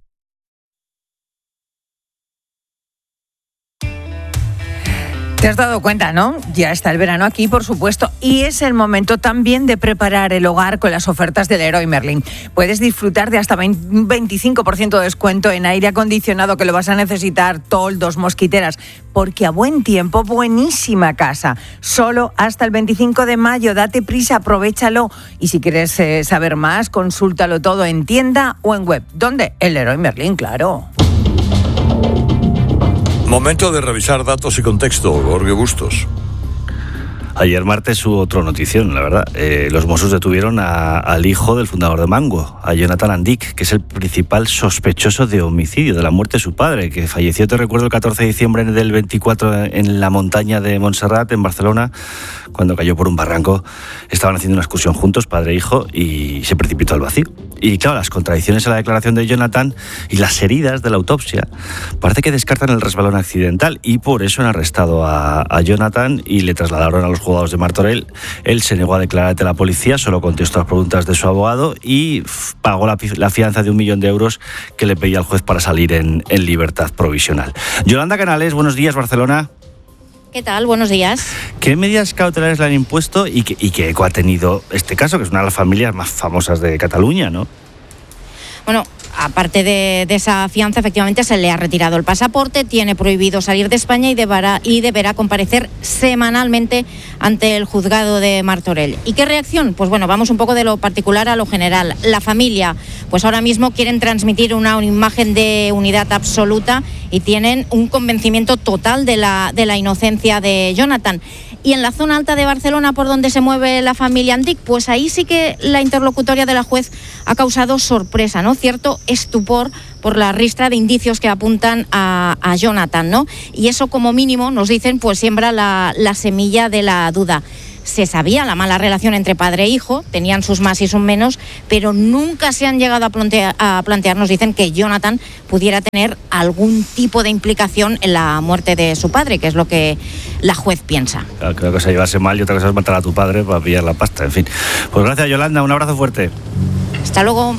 Te has dado cuenta, ¿no? Ya está el verano aquí, por supuesto, y es el momento también de preparar el hogar con las ofertas del Leroy Merlin. Puedes disfrutar de hasta un veinticinco por ciento de descuento en aire acondicionado, que lo vas a necesitar, toldos, mosquiteras, porque a buen tiempo, buenísima casa. Solo hasta el veinticinco de mayo, date prisa, aprovéchalo. Y si quieres eh, saber más, consúltalo todo en tienda o en web. ¿Dónde? El Leroy Merlin, claro. Momento de revisar datos y contexto, Jorge Bustos. Ayer martes hubo otra notición, la verdad. Eh, los Mossos detuvieron a, al hijo del fundador de Mango, a Jonathan Andic, que es el principal sospechoso de homicidio, de la muerte de su padre, que falleció, te recuerdo, el catorce de diciembre del veinticuatro en la montaña de Montserrat, en Barcelona, cuando cayó por un barranco. Estaban haciendo una excursión juntos, padre e hijo, y se precipitó al vacío. Y claro, las contradicciones en la declaración de Jonathan y las heridas de la autopsia parece que descartan el resbalón accidental, y por eso han arrestado a, a Jonathan y le trasladaron a los juzgados de Martorell. Él se negó a declarar ante la policía, solo contestó a las preguntas de su abogado y pagó la, la fianza de un millón de euros que le pedía al juez para salir en, en libertad provisional. Yolanda Canales, buenos días, Barcelona. ¿Qué tal? Buenos días. ¿Qué medidas cautelares le han impuesto y qué, y qué eco ha tenido este caso, que es una de las familias más famosas de Cataluña, ¿no? Bueno, aparte de, de esa fianza, efectivamente se le ha retirado el pasaporte, tiene prohibido salir de España y deberá, y deberá comparecer semanalmente ante el juzgado de Martorell. ¿Y qué reacción? Pues bueno, vamos un poco de lo particular a lo general. La familia, pues ahora mismo quieren transmitir una imagen de unidad absoluta y tienen un convencimiento total de la, de la inocencia de Jonathan. Y en la zona alta de Barcelona, por donde se mueve la familia Antic, pues ahí sí que la interlocutoria de la juez ha causado sorpresa, ¿no? Cierto estupor por la ristra de indicios que apuntan a, a Jonathan, ¿no? Y eso, como mínimo, nos dicen, pues siembra la, la semilla de la duda. Se sabía la mala relación entre padre e hijo, tenían sus más y sus menos, pero nunca se han llegado a plantear, a plantear, nos dicen, que Jonathan pudiera tener algún tipo de implicación en la muerte de su padre, que es lo que la juez piensa. Claro, creo que se llevase mal y otra cosa es matar a tu padre para pillar la pasta, en fin. Pues gracias, Yolanda, un abrazo fuerte. Hasta luego.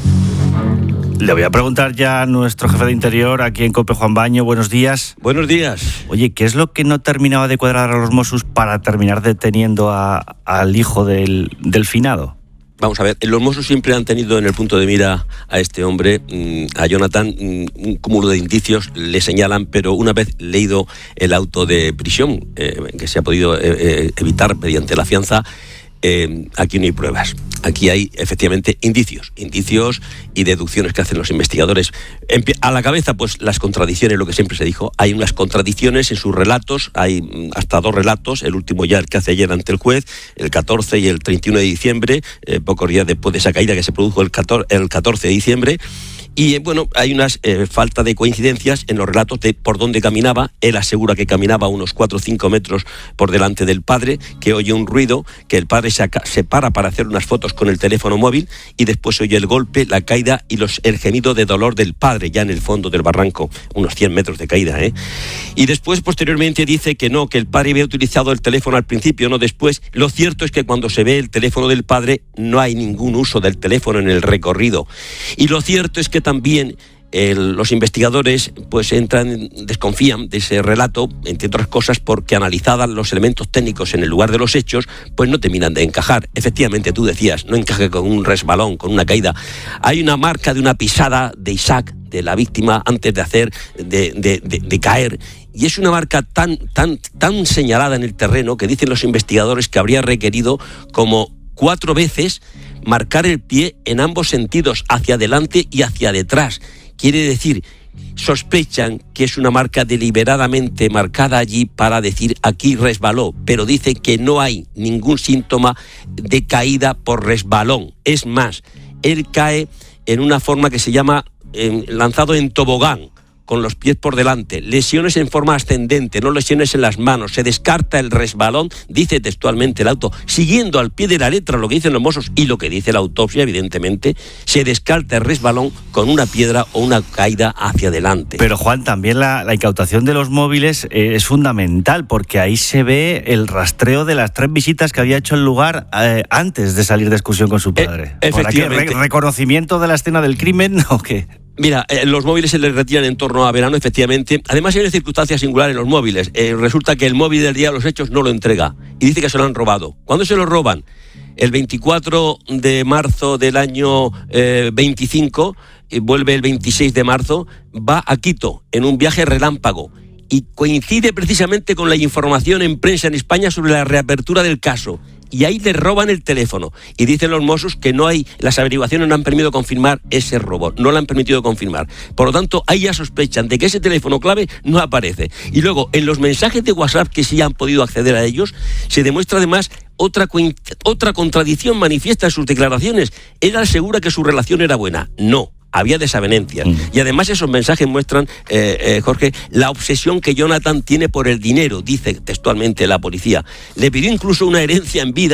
Le voy a preguntar ya a nuestro jefe de Interior, aquí en COPE, Juan Baño. Buenos días. Buenos días. Oye, ¿qué es lo que no terminaba de cuadrar a los Mossos para terminar deteniendo a, al hijo del, del finado? Vamos a ver, los Mossos siempre han tenido en el punto de mira a este hombre, a Jonathan, un cúmulo de indicios le señalan, pero una vez leído el auto de prisión, eh, que se ha podido eh, evitar mediante la fianza, Eh, aquí no hay pruebas. Aquí hay efectivamente indicios, indicios y deducciones que hacen los investigadores. A la cabeza, pues las contradicciones, lo que siempre se dijo. Hay unas contradicciones en sus relatos, hay hasta dos relatos, el último ya el que hace ayer ante el juez, el catorce y el treinta y uno de diciembre, eh, pocos días después de esa caída que se produjo el catorce de diciembre. Y bueno, hay una eh, falta de coincidencias en los relatos de por dónde caminaba. Él asegura que caminaba unos cuatro o cinco metros por delante del padre, que oye un ruido, que el padre se, se para para hacer unas fotos con el teléfono móvil y después oye el golpe, la caída y los, el gemido de dolor del padre ya en el fondo del barranco, unos cien metros de caída, ¿eh? Y después, posteriormente, dice que no, que el padre había utilizado el teléfono al principio, no después. Lo cierto es que cuando se ve el teléfono del padre no hay ningún uso del teléfono en el recorrido. Y lo cierto es que también el, los investigadores pues entran, desconfían de ese relato, entre otras cosas porque analizadas los elementos técnicos en el lugar de los hechos, pues no terminan de encajar. Efectivamente, tú decías, no encaja con un resbalón, con una caída. Hay una marca de una pisada de Isaac, de la víctima, antes de hacer, de, de, de, de caer, y es una marca tan, tan, tan señalada en el terreno que dicen los investigadores que habría requerido como cuatro veces marcar el pie en ambos sentidos, hacia adelante y hacia detrás. Quiere decir, sospechan que es una marca deliberadamente marcada allí para decir aquí resbaló, pero dice que no hay ningún síntoma de caída por resbalón. Es más, él cae en una forma que se llama eh, lanzado en tobogán, con los pies por delante, lesiones en forma ascendente, no lesiones en las manos, se descarta el resbalón, dice textualmente el auto, siguiendo al pie de la letra lo que dicen los Mossos y lo que dice la autopsia, evidentemente, se descarta el resbalón con una piedra o una caída hacia adelante. Pero Juan, también la, la incautación de los móviles eh, es fundamental, porque ahí se ve el rastreo de las tres visitas que había hecho el lugar eh, antes de salir de excursión con su padre. Eh, efectivamente. ¿Re- ¿Reconocimiento de la escena del crimen o qué? Mira, eh, los móviles se les retiran en torno a verano, efectivamente. Además, hay una circunstancia singular en los móviles. Eh, resulta que el móvil del día de los hechos no lo entrega y dice que se lo han robado. ¿Cuándo se lo roban? El veinticuatro de marzo del año eh, veinticinco, eh, vuelve el veintiséis de marzo, va a Quito en un viaje relámpago y coincide precisamente con la información en prensa en España sobre la reapertura del caso. Y ahí le roban el teléfono. Y dicen los Mossos que no hay, las averiguaciones no han permitido confirmar ese robo, no lo han permitido confirmar. Por lo tanto, ahí ya sospechan de que ese teléfono clave no aparece. Y luego, en los mensajes de WhatsApp que sí han podido acceder a ellos, se demuestra además otra, otra contradicción manifiesta en sus declaraciones. Él asegura que su relación era buena. No. Había desavenencias. Mm. Y además esos mensajes muestran, eh, eh, Jorge, la obsesión que Jonathan tiene por el dinero, dice textualmente la policía. Le pidió incluso una herencia en vida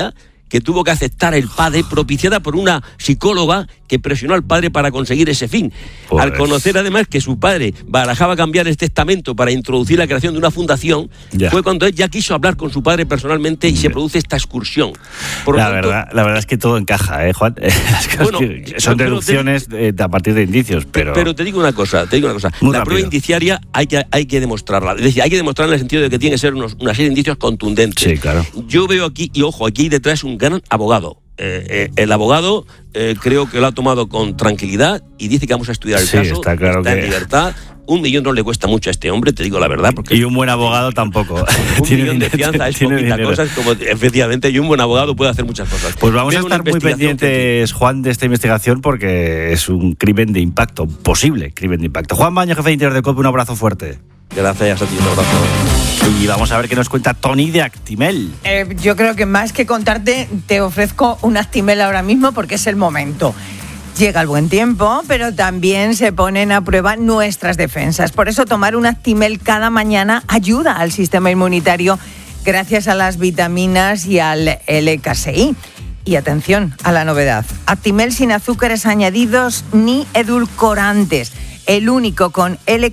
que tuvo que aceptar el padre, propiciada por una psicóloga que presionó al padre para conseguir ese fin. Pues... Al conocer además que su padre barajaba cambiar el testamento para introducir la creación de una fundación, ya. fue cuando él ya quiso hablar con su padre personalmente y ya. se produce esta excursión. Por la, tanto, verdad, la verdad es que todo encaja, ¿eh, Juan? Bueno, que son deducciones te, a partir de indicios, pero... Pero te digo una cosa, te digo una cosa. Muy la rápido. Prueba indiciaria hay que, hay que demostrarla. Es decir, hay que demostrarla en el sentido de que tiene que ser unos, una serie de indicios contundentes. Sí, claro. Yo veo aquí, y ojo, aquí detrás un gran abogado. Eh, eh, el abogado eh, creo que lo ha tomado con tranquilidad y dice que vamos a estudiar el sí, caso, está, claro está que... en libertad. Un millón no le cuesta mucho a este hombre, te digo la verdad. Porque y un buen abogado tampoco. Un millón de fianza es poquita cosa, es como, efectivamente, y un buen abogado puede hacer muchas cosas. Pues vamos Veo a estar muy pendientes, que... Juan, de esta investigación porque es un crimen de impacto, posible crimen de impacto. Juan Baño, jefe de Interior de COPE, un abrazo fuerte. Gracias a ti, un abrazo. Y vamos a ver qué nos cuenta Tony de Actimel. Eh, yo creo que más que contarte, te ofrezco un Actimel ahora mismo porque es el momento. Llega el buen tiempo, pero también se ponen a prueba nuestras defensas. Por eso tomar un Actimel cada mañana ayuda al sistema inmunitario gracias a las vitaminas y al L K S I. Y atención a la novedad. Actimel sin azúcares añadidos ni edulcorantes. El único con L